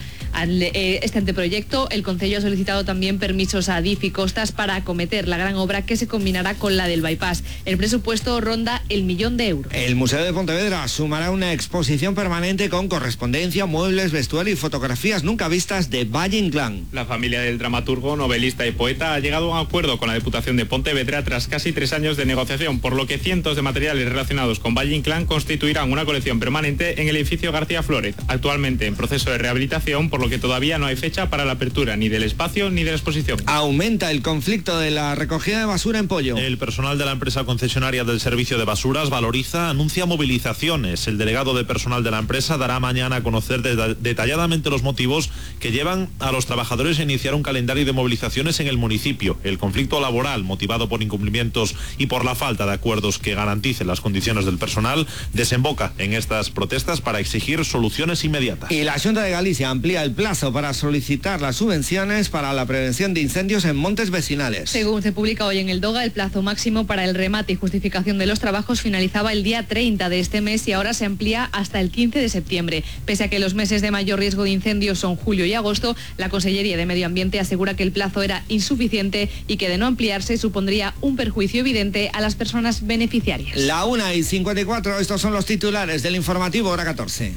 Este anteproyecto, el Concello ha solicitado también permisos a Adif y Costas para acometer la gran obra que se combinará con la del bypass. El presupuesto ronda el 1.000.000 euros. El Museo de Pontevedra sumará una exposición permanente con correspondencia, muebles, vestuario y fotografías nunca vistas de Valle Inclán. La familia del dramaturgo, novelista y poeta ha llegado a un acuerdo con la Diputación de Pontevedra tras casi 3 años de negociación, por lo que cientos de materiales relacionados con Valle Inclán constituirán una colección permanente en el edificio García Flórez, actualmente en proceso de rehabilitación, por lo que todavía no hay fecha para la apertura ni del espacio ni de la exposición. Aumenta el conflicto de la recogida de basura en Pollo. El personal de la empresa concesionaria del servicio de basuras Valoriza anuncia movilizaciones. El delegado de personal de la empresa dará mañana a conocer detalladamente los motivos que llevan a los trabajadores a iniciar un calendario de movilizaciones en el municipio. El conflicto laboral, motivado por incumplimientos y por la falta de acuerdos que garanticen las condiciones del personal, desemboca en estas protestas para exigir soluciones inmediatas. Y la Xunta de Galicia amplía el plazo para solicitar las subvenciones para la prevención de incendios en montes vecinales. Según se publica hoy en el DOGA, el plazo máximo para el remate y justificación de los trabajos finalizaba el día 30 de este mes y ahora se amplía hasta el 15 de septiembre. Pese a que los meses de mayor riesgo de incendios son julio y agosto, la Consellería de Medio Ambiente asegura que el plazo era insuficiente y que de no ampliarse supondría un perjuicio evidente a las personas beneficiarias. La 1:54, estos son los titulares del informativo hora 14.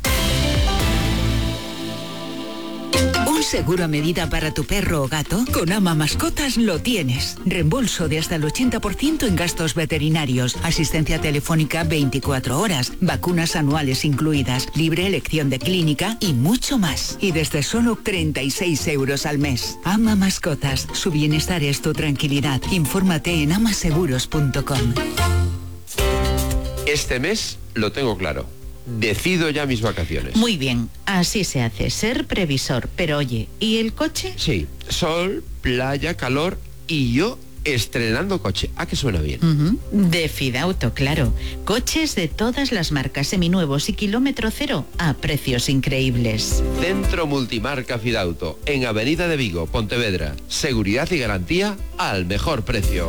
¿Un seguro a medida para tu perro o gato? Con Ama Mascotas lo tienes. Reembolso de hasta el 80% en gastos veterinarios, asistencia telefónica 24 horas, vacunas anuales incluidas, libre elección de clínica y mucho más. Y desde solo 36 euros al mes. Ama Mascotas, su bienestar es tu tranquilidad. Infórmate en amaseguros.com. Este mes lo tengo claro. Decido ya mis vacaciones. Muy bien, así se hace, ser previsor. Pero oye, ¿y el coche? Sí, sol, playa, calor y yo estrenando coche. ¿A que suena bien? De Fidauto, claro. Coches de todas las marcas, seminuevos y kilómetro cero a precios increíbles. Centro Multimarca Fidauto, en Avenida de Vigo, Pontevedra. Seguridad y garantía al mejor precio.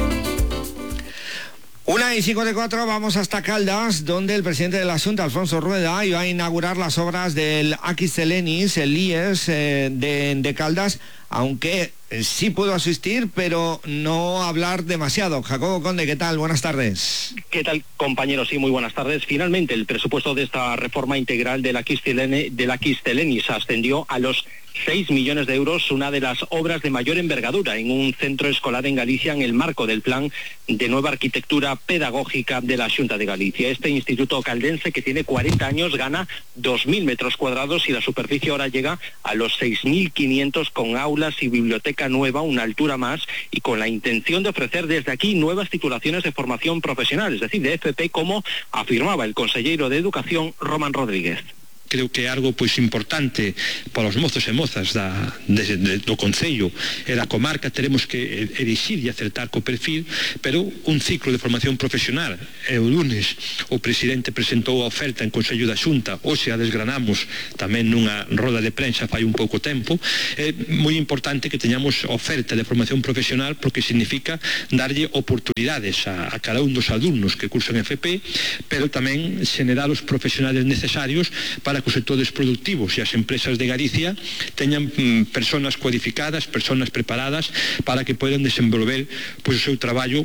1:54, vamos hasta Caldas, donde el presidente de la Xunta, Alfonso Rueda, iba a inaugurar las obras del Aquis Celenis, el IES de Caldas, aunque sí pudo asistir, pero no hablar demasiado. Jacobo Conde, ¿qué tal? Buenas tardes. ¿Qué tal, compañeros? Sí, muy buenas tardes. Finalmente, el presupuesto de esta reforma integral del Aquis Celenis ascendió a los 6 millones de euros, una de las obras de mayor envergadura en un centro escolar en Galicia en el marco del plan de nueva arquitectura pedagógica de la Xunta de Galicia. Este instituto caldense, que tiene 40 años, gana 2.000 metros cuadrados y la superficie ahora llega a los 6.500 con aulas y biblioteca nueva, una altura más, y con la intención de ofrecer desde aquí nuevas titulaciones de formación profesional, es decir, de FP, como afirmaba el consejero de Educación, Román Rodríguez. creo que é algo pois importante para os mozos e mozas do Concello e da comarca. Teremos que erixir e acertar co perfil, pero un ciclo de formación profesional. E o lunes o presidente presentou a oferta en Consello da Xunta, hoxe a desgranamos tamén nunha roda de prensa fai un pouco tempo. É moi importante que teñamos oferta de formación profesional, porque significa darlle oportunidades a cada un dos alumnos que cursan FP, pero tamén xenerar os profesionales necesarios para que os sectores productivos e as empresas de Galicia teñan persoas cualificadas, persoas preparadas para que podan desenvolver pois, o seu traballo.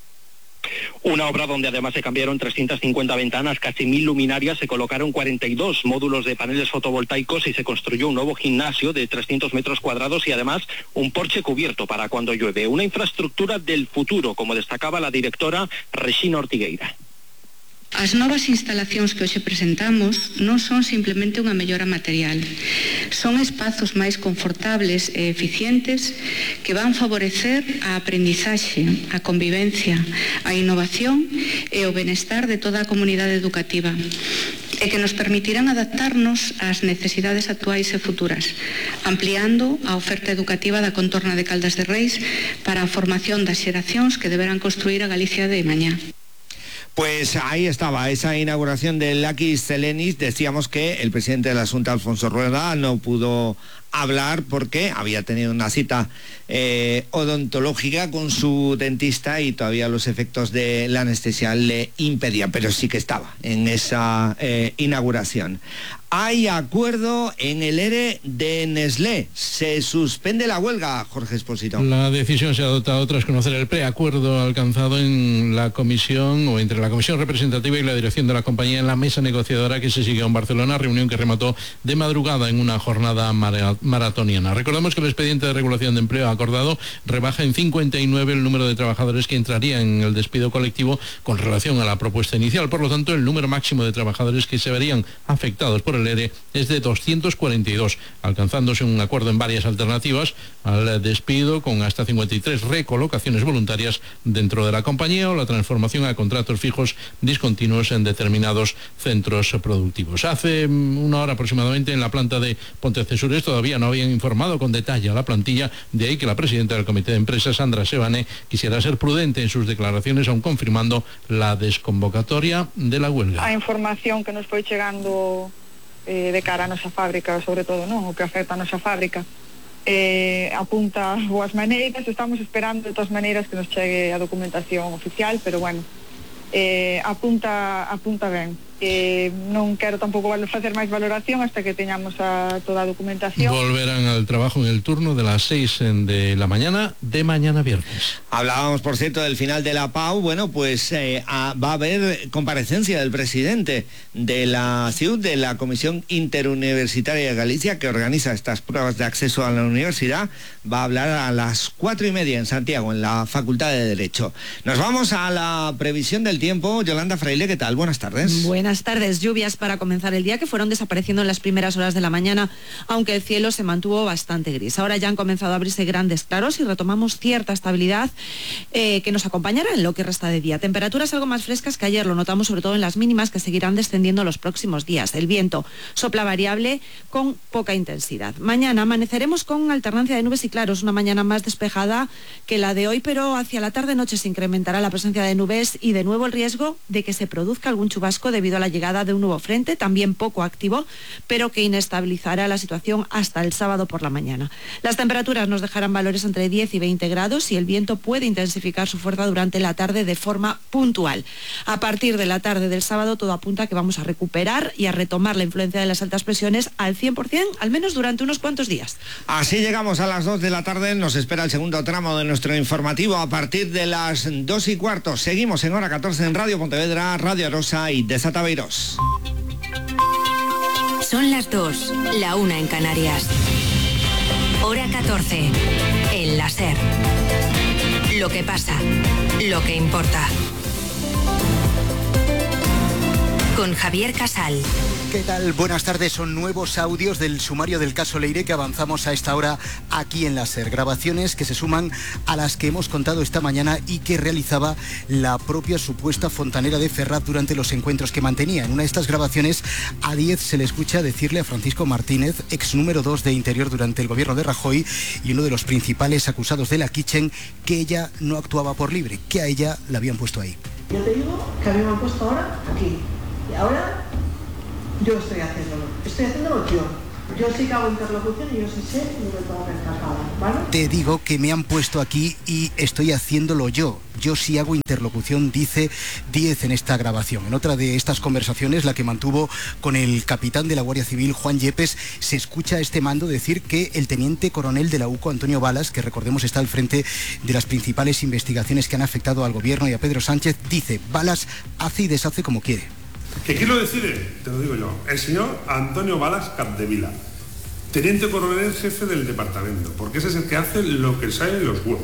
Una obra donde además se cambiaron 350 ventanas, casi 1000 luminarias, se colocaron 42 módulos de paneles fotovoltaicos y se construyó un nuevo gimnasio de 300 metros cuadrados y además un porche cubierto para cuando llueve. Una infraestructura del futuro, como destacaba la directora Rexina Ortigueira. As novas instalacións que hoxe presentamos non son simplemente unha mellora material, son espazos máis confortables e eficientes que van favorecer a aprendizaxe, a convivencia, a innovación e o benestar de toda a comunidade educativa e que nos permitirán adaptarnos ás necesidades actuais e futuras, ampliando a oferta educativa da contorna de Caldas de Reis para a formación das xeracións que deberán construir a Galicia de mañá. Pues ahí estaba esa inauguración del Lakis Telenis. Decíamos que el presidente de la Junta, Alfonso Rueda, no pudo hablar porque había tenido una cita odontológica con su dentista y todavía los efectos de la anestesia le impedían, pero sí que estaba en esa inauguración. Hay acuerdo en el ERE de Nestlé. Se suspende la huelga, Jorge Expósito. La decisión se ha adoptado tras conocer el preacuerdo alcanzado en la comisión o entre la comisión representativa y la dirección de la compañía en la mesa negociadora que se siguió en Barcelona, reunión que remató de madrugada en una jornada maratoniana. Recordamos que el expediente de regulación de empleo acordado rebaja en 59 el número de trabajadores que entrarían en el despido colectivo con relación a la propuesta inicial. Por lo tanto, el número máximo de trabajadores que se verían afectados por el ERE es de 242, alcanzándose un acuerdo en varias alternativas al despido con hasta 53 recolocaciones voluntarias dentro de la compañía o la transformación a contratos fijos discontinuos en determinados centros productivos. Hace una hora aproximadamente en la planta de Pontecesures todavía no habían informado con detalle a la plantilla, de ahí que la presidenta del comité de empresa, Sandra Sebane, quisiera ser prudente en sus declaraciones, aun confirmando la desconvocatoria de la huelga. A información que nos foi chegando de cara a nosa fábrica, sobre todo, non, o que afecta a nosa fábrica, apunta boas maneiras. Estamos esperando de todas maneiras que nos chegue a documentación oficial, pero bueno, apunta ben. Non quero tampouco facer máis valoración hasta que teñamos toda a documentación. Volverán al trabajo en el turno de las 6 de la mañana de mañana viernes. Hablábamos, por cierto, del final de la PAU. Bueno, pues va a haber comparecencia del presidente de la CIUD, de la Comisión Interuniversitaria de Galicia, que organiza estas pruebas de acceso a la universidad. Va a hablar a las 4:30 en Santiago, en la Facultad de Derecho. Nos vamos a la previsión del tiempo. Yolanda Fraile, ¿qué tal? Buenas tardes. Buenas tardes. Lluvias para comenzar el día que fueron desapareciendo en las primeras horas de la mañana, aunque el cielo se mantuvo bastante gris. Ahora ya han comenzado a abrirse grandes claros y retomamos cierta estabilidad que nos acompañará en lo que resta de día. Temperaturas algo más frescas que ayer, lo notamos sobre todo en las mínimas, que seguirán descendiendo los próximos días. El viento sopla variable con poca intensidad. Mañana amaneceremos con alternancia de nubes y claros, una mañana más despejada que la de hoy, pero hacia la tarde-noche se incrementará la presencia de nubes y de nuevo el riesgo de que se produzca algún chubasco debido a la llegada de un nuevo frente, también poco activo, pero que inestabilizará la situación hasta el sábado por la mañana. Las temperaturas nos dejarán valores entre 10 y 20 grados y el viento puede intensificar su fuerza durante la tarde de forma puntual. A partir de la tarde del sábado todo apunta a que vamos a recuperar y a retomar la influencia de las altas presiones al 100%, al menos durante unos cuantos días. Así llegamos a las 2 de la tarde, nos espera el segundo tramo de nuestro informativo a partir de las 2:15. Seguimos en hora 14 en Radio Pontevedra, Radio Arosa y Desata Beirós. Son las 2, la 1 en Canarias. Hora 14, en la SER. Lo que pasa, lo que importa. Con Javier Casal. ¿Qué tal? Buenas tardes. Son nuevos audios del sumario del caso Leire que avanzamos a esta hora aquí en la SER. Grabaciones que se suman a las que hemos contado esta mañana y que realizaba la propia supuesta fontanera de Ferraz durante los encuentros que mantenía. En una de estas grabaciones a Díez se le escucha decirle a Francisco Martínez, ex número 2 de Interior durante el gobierno de Rajoy y uno de los principales acusados de la Kitchen, que ella no actuaba por libre, que a ella la habían puesto ahí. Yo te digo que a mí me han puesto ahora aquí y ahora yo estoy haciéndolo yo. Yo sí que hago interlocución y yo sí sé lo que tengo que encargar, ¿vale? Te digo que me han puesto aquí y estoy haciéndolo yo. Yo sí hago interlocución, dice Díez en esta grabación. En otra de estas conversaciones, la que mantuvo con el capitán de la Guardia Civil, Juan Yepes, se escucha a este mando decir que el teniente coronel de la UCO, Antonio Balas, que recordemos está al frente de las principales investigaciones que han afectado al gobierno y a Pedro Sánchez, dice, Balas hace y deshace como quiere. ¿Que quién lo decide? Te lo digo yo. El señor Antonio Balas Capdevila, teniente coronel jefe del departamento, porque ese es el que hace lo que sale en los huevos.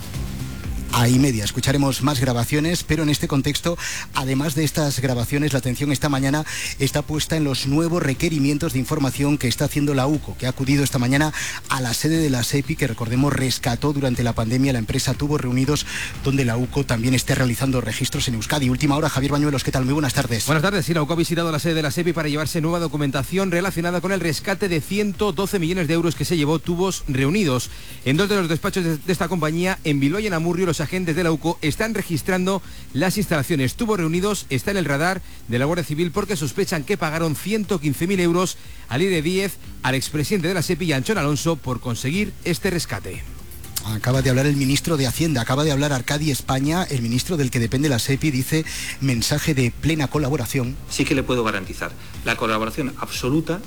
Ahí media, escucharemos más grabaciones, pero en este contexto, además de estas grabaciones, la atención esta mañana está puesta en los nuevos requerimientos de información que está haciendo la UCO, que ha acudido esta mañana a la sede de la SEPI, que recordemos rescató durante la pandemia la empresa Tubos Reunidos, donde la UCO también está realizando registros en Euskadi. Última hora, Javier Bañuelos, ¿qué tal? Muy buenas tardes. Buenas tardes, sí, la UCO ha visitado la sede de la SEPI para llevarse nueva documentación relacionada con el rescate de 112 millones de euros que se llevó Tubos Reunidos. En dos de los despachos de esta compañía, en Bilbao y en Amurrio, los agentes de la UCO están registrando las instalaciones. Tubos Reunidos está en el radar de la Guardia Civil porque sospechan que pagaron 115.000 euros al Leire Díez, al expresidente de la SEPI y a Anchón Alonso por conseguir este rescate. Acaba de hablar el ministro de Hacienda, acaba de hablar Arcadi España, el ministro del que depende la SEPI, dice mensaje de plena colaboración. Sí que le puedo garantizar la colaboración absoluta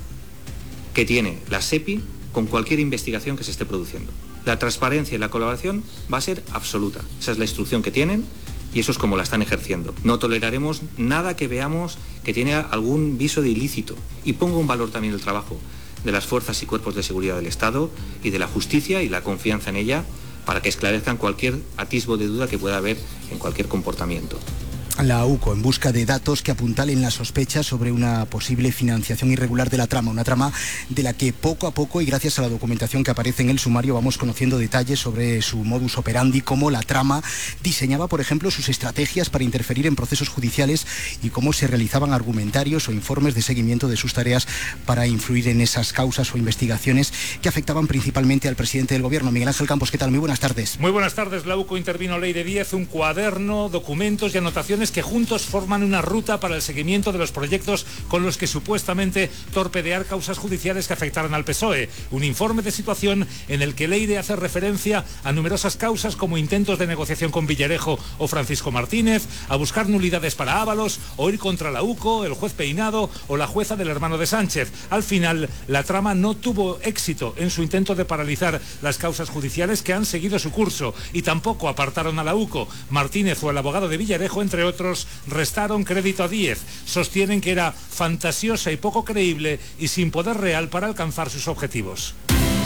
que tiene la SEPI con cualquier investigación que se esté produciendo. La transparencia y la colaboración va a ser absoluta. Esa es la instrucción que tienen y eso es como la están ejerciendo. No toleraremos nada que veamos que tiene algún viso de ilícito. Y pongo en valor también el trabajo de las fuerzas y cuerpos de seguridad del Estado y de la justicia y la confianza en ella para que esclarezcan cualquier atisbo de duda que pueda haber en cualquier comportamiento. La UCO en busca de datos que apuntalen las sospechas sobre una posible financiación irregular de la trama, una trama de la que poco a poco y gracias a la documentación que aparece en el sumario vamos conociendo detalles sobre su modus operandi, cómo la trama diseñaba, por ejemplo, sus estrategias para interferir en procesos judiciales y cómo se realizaban argumentarios o informes de seguimiento de sus tareas para influir en esas causas o investigaciones que afectaban principalmente al presidente del gobierno. Miguel Ángel Campos, ¿qué tal? Muy buenas tardes. Muy buenas tardes. La UCO intervino Leire Díez, un cuaderno, documentos y anotaciones que juntos forman una ruta para el seguimiento de los proyectos con los que supuestamente torpedear causas judiciales que afectaran al PSOE. Un informe de situación en el que Leire hace referencia a numerosas causas como intentos de negociación con Villarejo o Francisco Martínez, a buscar nulidades para Ábalos, o ir contra la UCO, el juez Peinado o la jueza del hermano de Sánchez. Al final, la trama no tuvo éxito en su intento de paralizar las causas judiciales que han seguido su curso y tampoco apartaron a la UCO. Martínez o el abogado de Villarejo, entre otros, restaron crédito a Díez. Sostienen que era fantasiosa y poco creíble y sin poder real para alcanzar sus objetivos.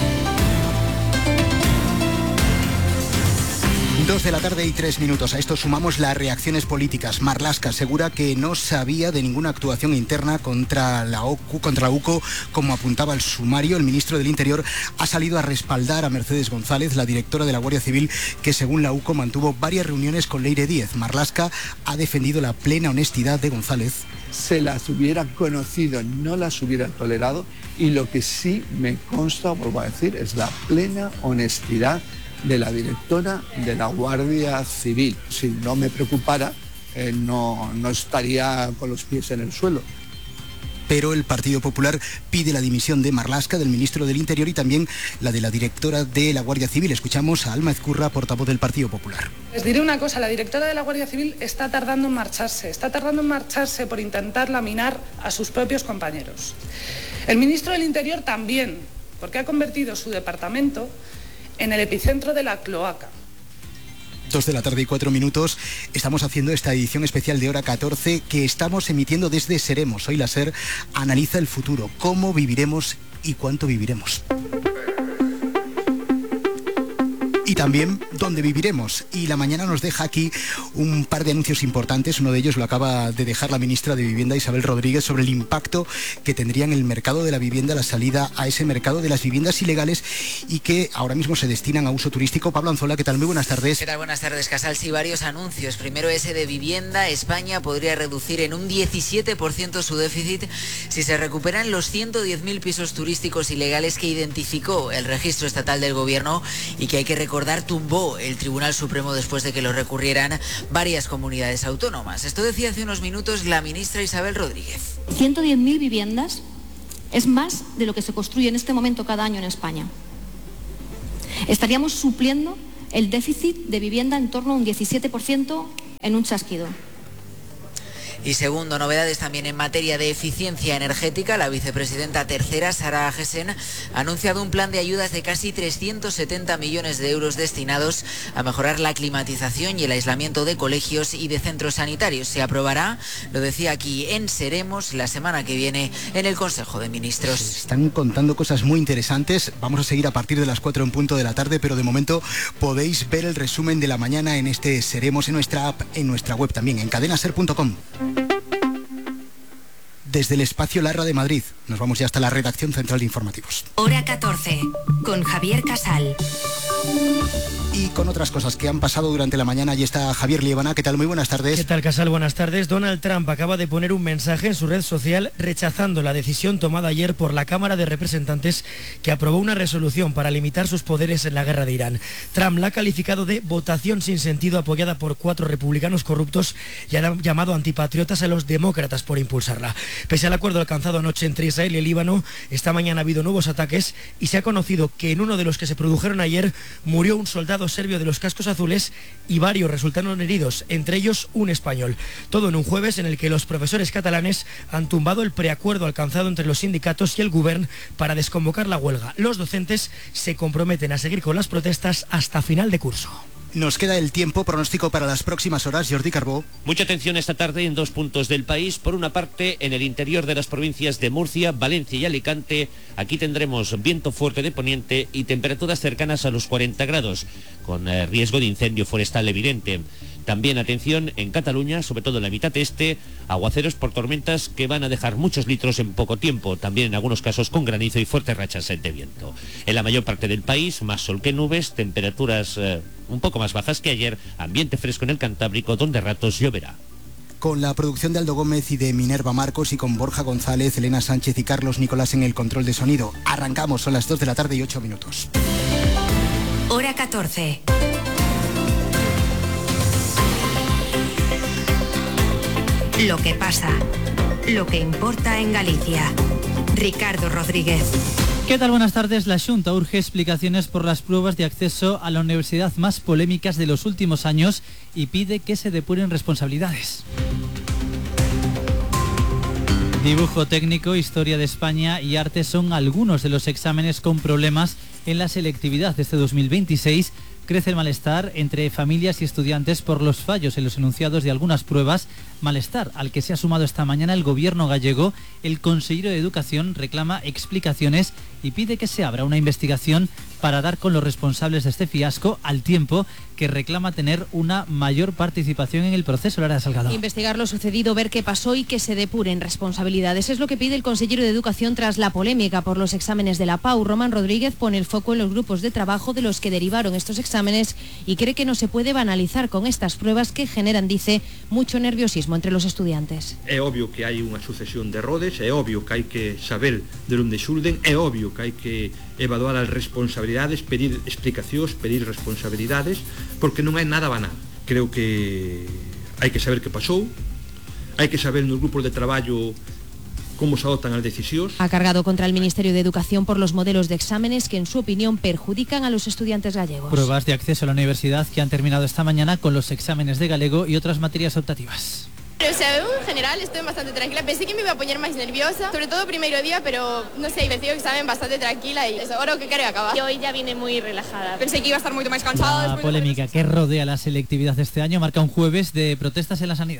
2 de la tarde y 3 minutos. A esto sumamos las reacciones políticas. Marlaska asegura que no sabía de ninguna actuación interna contra la UCO, como apuntaba el sumario. El ministro del Interior ha salido a respaldar a Mercedes González, la directora de la Guardia Civil, que según la UCO mantuvo varias reuniones con Leire Díez. Marlaska ha defendido la plena honestidad de González. Se las hubieran conocido, no las hubieran tolerado, y lo que sí me consta, vuelvo a decir, es la plena honestidad de la directora de la Guardia Civil. Si no me preocupara, no estaría con los pies en el suelo. Pero el Partido Popular pide la dimisión de Marlaska, del ministro del Interior, y también la de la directora de la Guardia Civil. Escuchamos a Alma Ezcurra, portavoz del Partido Popular. Les diré una cosa, la directora de la Guardia Civil está tardando en marcharse por intentar laminar a sus propios compañeros. El ministro del Interior también, porque ha convertido su departamento en el epicentro de la cloaca. 2 de la tarde y 4 minutos. Estamos haciendo esta edición especial de Hora 14 que estamos emitiendo desde Seremos. Hoy la SER analiza el futuro, cómo viviremos y cuánto viviremos. y también dónde viviremos. Y la mañana nos deja aquí un par de anuncios importantes. Uno de ellos lo acaba de dejar la ministra de Vivienda, Isabel Rodríguez, sobre el impacto que tendría en el mercado de la vivienda la salida a ese mercado de las viviendas ilegales y que ahora mismo se destinan a uso turístico. Pablo Anzola, ¿qué tal? Muy buenas tardes. ¿Qué tal? Buenas tardes, Casal. Sí, varios anuncios. Primero ese de vivienda. España podría reducir en un 17% su déficit si se recuperan los 110.000 pisos turísticos ilegales que identificó el registro estatal del gobierno y que, hay que recordar, tumbó el Tribunal Supremo después de que lo recurrieran varias comunidades autónomas. Esto decía hace unos minutos la ministra Isabel Rodríguez. 110.000 viviendas es más de lo que se construye en este momento cada año en España. Estaríamos supliendo el déficit de vivienda en torno a un 17% en un chasquido. Y segundo, novedades también en materia de eficiencia energética. La vicepresidenta tercera, Sara Agesen, ha anunciado un plan de ayudas de casi 370 millones de euros destinados a mejorar la climatización y el aislamiento de colegios y de centros sanitarios. Se aprobará, lo decía aquí en Seremos, la semana que viene en el Consejo de Ministros. Están contando cosas muy interesantes. Vamos a seguir a partir de las 4 en punto de la tarde, pero de momento podéis ver el resumen de la mañana en este Seremos, en nuestra app, en nuestra web también, en cadenaser.com. Desde el espacio Larra de Madrid, nos vamos ya hasta la redacción central de informativos. Hora 14, con Javier Casal. Y con otras cosas que han pasado durante la mañana, allí está Javier Liébana. ¿Qué tal? Muy buenas tardes. ¿Qué tal, Casal? Buenas tardes. Donald Trump acaba de poner un mensaje en su red social rechazando la decisión tomada ayer por la Cámara de Representantes, que aprobó una resolución para limitar sus poderes en la guerra de Irán. Trump la ha calificado de votación sin sentido, apoyada por 4 republicanos corruptos, y ha llamado antipatriotas a los demócratas por impulsarla. Pese al acuerdo alcanzado anoche entre Israel y el Líbano, esta mañana ha habido nuevos ataques y se ha conocido que en uno de los que se produjeron ayer murió un soldado serbio de los cascos azules y varios resultaron heridos, entre ellos un español. Todo en un jueves en el que los profesores catalanes han tumbado el preacuerdo alcanzado entre los sindicatos y el Govern para desconvocar la huelga. Los docentes se comprometen a seguir con las protestas hasta final de curso. Nos queda el tiempo, pronóstico para las próximas horas, Jordi Carbó. Mucha atención esta tarde en 2 puntos del país. Por una parte, en el interior de las provincias de Murcia, Valencia y Alicante. Aquí tendremos viento fuerte de poniente y temperaturas cercanas a los 40 grados, con riesgo de incendio forestal evidente. También atención en Cataluña, sobre todo en la mitad este, aguaceros por tormentas que van a dejar muchos litros en poco tiempo, también en algunos casos con granizo y fuertes rachas de viento. En la mayor parte del país, más sol que nubes, temperaturas un poco más bajas que ayer, ambiente fresco en el Cantábrico, donde a ratos lloverá. Con la producción de Aldo Gómez y de Minerva Marcos y con Borja González, Elena Sánchez y Carlos Nicolás en el control de sonido. Arrancamos, son las 2 de la tarde y 8 minutos. Hora 14. Lo que pasa, lo que importa en Galicia. Ricardo Rodríguez. ¿Qué tal? Buenas tardes. La Xunta urge explicaciones por las pruebas de acceso a la universidad más polémicas de los últimos años y pide que se depuren responsabilidades. Dibujo técnico, historia de España y arte son algunos de los exámenes con problemas en la selectividad de este 2026. Crece el malestar entre familias y estudiantes por los fallos en los enunciados de algunas pruebas, malestar al que se ha sumado esta mañana el gobierno gallego. El consejero de Educación reclama explicaciones y pide que se abra una investigación para dar con los responsables de este fiasco, al tiempo que reclama tener una mayor participación en el proceso. Lara Salgado. Investigar lo sucedido, ver qué pasó y que se depuren responsabilidades. Es lo que pide el consejero de Educación tras la polémica por los exámenes de la PAU. Román Rodríguez pone el foco en los grupos de trabajo de los que derivaron estos exámenes y cree que no se puede banalizar con estas pruebas que generan, dice, mucho nerviosismo entre los estudiantes. É obvio que hai unha sucesión de errores, é obvio que hai que saber de onde xurden, é obvio que hai que evaluar as responsabilidades, pedir explicacións, pedir responsabilidades, porque non é nada banal. Creo que hai que saber que pasou, hai que saber nos grupos de traballo cómo se adoptan las decisiones. Ha cargado contra el Ministerio de Educación por los modelos de exámenes que, en su opinión, perjudican a los estudiantes gallegos. Pruebas de acceso a la universidad que han terminado esta mañana con los exámenes de galego y otras materias optativas. O sea, en general estoy bastante tranquila. Pensé que me iba a poner más nerviosa, sobre todo primer día, pero no sé, me sigo examen bastante tranquila y seguro que quiero acabar. Y hoy ya vine muy relajada. Pensé que iba a estar mucho más cansada. La polémica que rodea la selectividad de este año marca un jueves de protestas en la sanidad.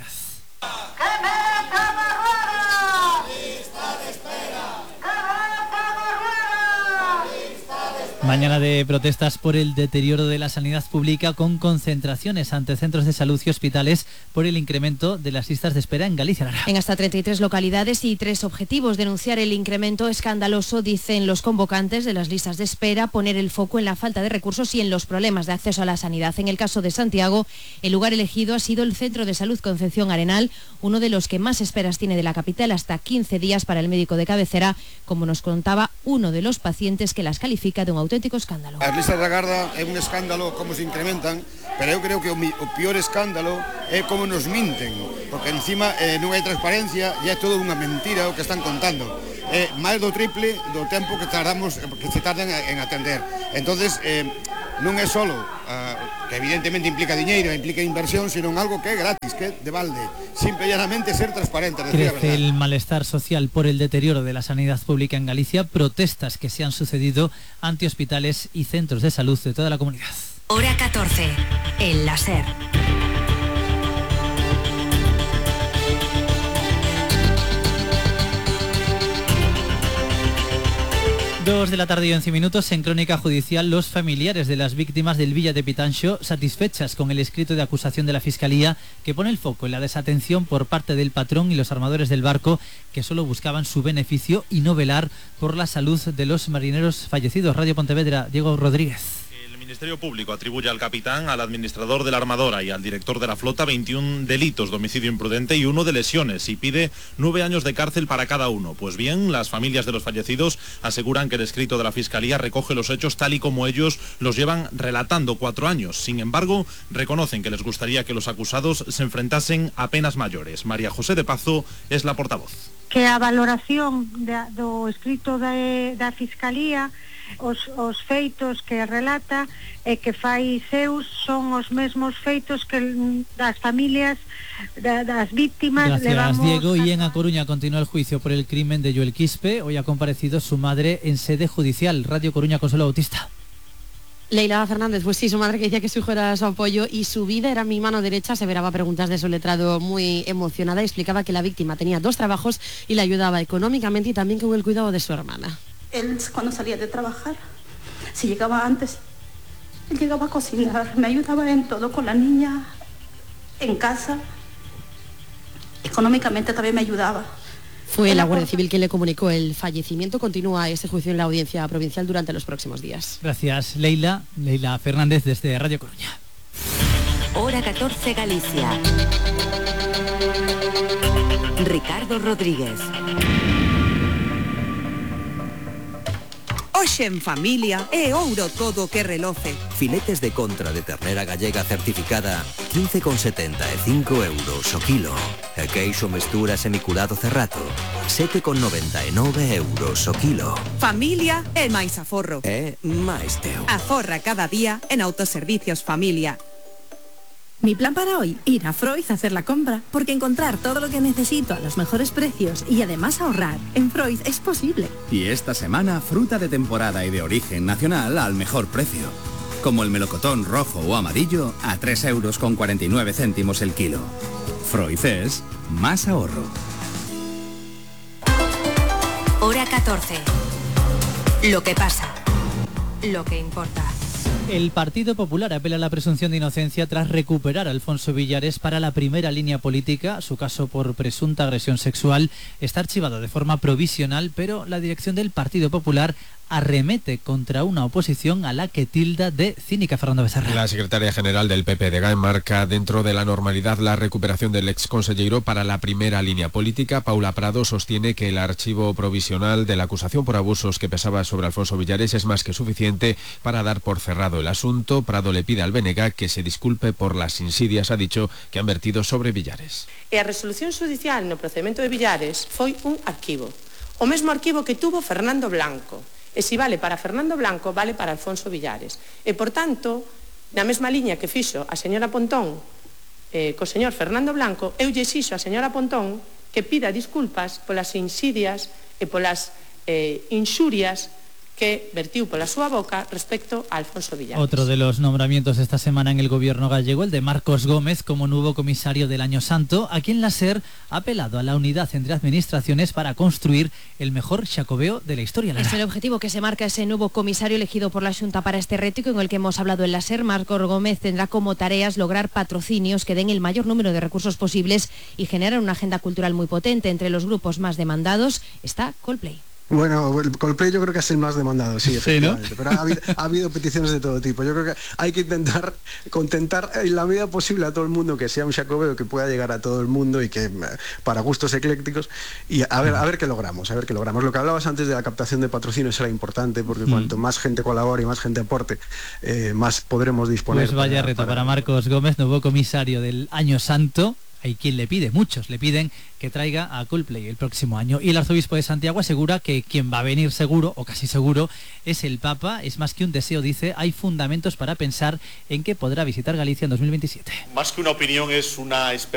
Mañana de protestas por el deterioro de la sanidad pública, con concentraciones ante centros de salud y hospitales por el incremento de las listas de espera en Galicia. En hasta 33 localidades y 3 objetivos: denunciar el incremento escandaloso, dicen los convocantes, de las listas de espera, poner el foco en la falta de recursos y en los problemas de acceso a la sanidad. En el caso de Santiago, el lugar elegido ha sido el Centro de Salud Concepción Arenal, uno de los que más esperas tiene de la capital, hasta 15 días para el médico de cabecera, como nos contaba uno de los pacientes, que las califica de un auténtico escándalo. As listas da Garda é un escándalo como se incrementan, pero eu creo que o peor escándalo é como nos minten, porque encima non hai transparencia e é todo unha mentira o que están contando. É máis do triple do tempo que se tardan en atender. Entonces, non é solo que evidentemente implica diñeiro, implica inversión, sino algo que é gratis, que é de balde. Simple y llanamente ser transparente. Crece el malestar social por el deterioro de la sanidad pública en Galicia, protestas que se han sucedido ante hospitales y centros de salud de toda la comunidad. Hora 14, el láser. 2 de la tarde y 11 minutos. En Crónica Judicial, los familiares de las víctimas del Villa de Pitanxo satisfechas con el escrito de acusación de la Fiscalía, que pone el foco en la desatención por parte del patrón y los armadores del barco, que solo buscaban su beneficio y no velar por la salud de los marineros fallecidos. Radio Pontevedra, Diego Rodríguez. El Ministerio Público atribuye al capitán, al administrador de la armadora y al director de la flota 21 delitos de homicidio imprudente y 1 de lesiones, y pide 9 años de cárcel para cada uno. Pues bien, las familias de los fallecidos aseguran que el escrito de la Fiscalía recoge los hechos tal y como ellos los llevan relatando 4 años. Sin embargo, reconocen que les gustaría que los acusados se enfrentasen a penas mayores. María José de Pazo es la portavoz. Que a valoración do escrito da Fiscalía, os feitos que relata e que fai seus son os mesmos feitos que das familias das víctimas. Gracias, Diego. Y en A Coruña continúa el juicio por el crimen de Joel Quispe. Hoy ha comparecido su madre en sede judicial. Radio Coruña, Consuelo Bautista. Leila Fernández, pues sí, su madre, que decía que su hijo era su apoyo y su vida era mi mano derecha, aseveraba preguntas de su letrado muy emocionada y explicaba que la víctima tenía 2 trabajos y le ayudaba económicamente y también con el cuidado de su hermana. Él, cuando salía de trabajar, si llegaba antes, él llegaba a cocinar, me ayudaba en todo, con la niña, en casa, económicamente también me ayudaba. Fue la Guardia Civil quien le comunicó el fallecimiento. Continúa ese juicio en la audiencia provincial durante los próximos días. Gracias, Leila. Leila Fernández desde Radio Coruña. Hora 14, Galicia. Ricardo Rodríguez. Hoxe en familia é ouro todo que reloce. Filetes de contra de ternera gallega certificada 15,75 euros o kilo. E queixo mestura semiculado cerrato 7,99 euros o kilo. Familia é máis aforro. É máis teu. Aforra cada día en Autoservicios Familia. Mi plan para hoy, ir a Froiz a hacer la compra, porque encontrar todo lo que necesito a los mejores precios y además ahorrar en Froiz es posible. Y esta semana, fruta de temporada y de origen nacional al mejor precio. Como el melocotón rojo o amarillo a 3,49 euros el kilo. Froiz es más ahorro. Hora 14. Lo que pasa. Lo que importa. El Partido Popular apela a la presunción de inocencia tras recuperar a Alfonso Villares para la primera línea política. Su caso por presunta agresión sexual está archivado de forma provisional, pero la dirección del Partido Popular arremete contra una oposición a la que tilda de cínica. Fernando Becerra. La secretaria general del PP de GAE marca dentro de la normalidad la recuperación del exconsellero para la primera línea política. Paula Prado sostiene que el archivo provisional de la acusación por abusos que pesaba sobre Alfonso Villares es más que suficiente para dar por cerrado el asunto. Prado le pide al BNG que se disculpe por las insidias, ha dicho, que han vertido sobre Villares. E a resolución judicial no procedimento de Villares foi un arquivo. O mesmo arquivo que tuvo Fernando Blanco. E se vale para Fernando Blanco, vale para Alfonso Villares. E, por tanto, na mesma liña que fixo a señora Pontón co señor Fernando Blanco, eu lle xixo a señora Pontón que pida disculpas polas insidias e polas inxurias que vertiu pola súa boca respecto a Alfonso Villares. Otro de los nombramientos esta semana en el gobierno gallego, el de Marcos Gómez como nuevo comisario del Año Santo, a quien la SER ha apelado a la unidad entre administraciones para construir el mejor Xacobeo de la historia. Es el objetivo que se marca ese nuevo comisario elegido por la Xunta para este reto y con el que hemos hablado en la SER. Marcos Gómez tendrá como tareas lograr patrocinios que den el mayor número de recursos posibles y generar una agenda cultural muy potente. Entre los grupos más demandados está Coldplay. Bueno, el Coldplay yo creo que es el más demandado, sí, efectivamente. Sí, ¿no? Pero ha habido peticiones de todo tipo. Yo creo que hay que intentar contentar en la medida posible a todo el mundo, que sea un Xacobeo que pueda llegar a todo el mundo y que para gustos eclécticos. Y a ver qué logramos, Lo que hablabas antes de la captación de patrocinios era importante, porque cuanto más gente colabore y más gente aporte, más podremos disponer. Pues vaya reto para Marcos Gómez, nuevo comisario del Año Santo. Hay quien le pide, muchos le piden que traiga a Coldplay el próximo año. Y el arzobispo de Santiago asegura que quien va a venir seguro, o casi seguro, es el Papa. Es más que un deseo, dice, hay fundamentos para pensar en que podrá visitar Galicia en 2027. Más que una opinión, es una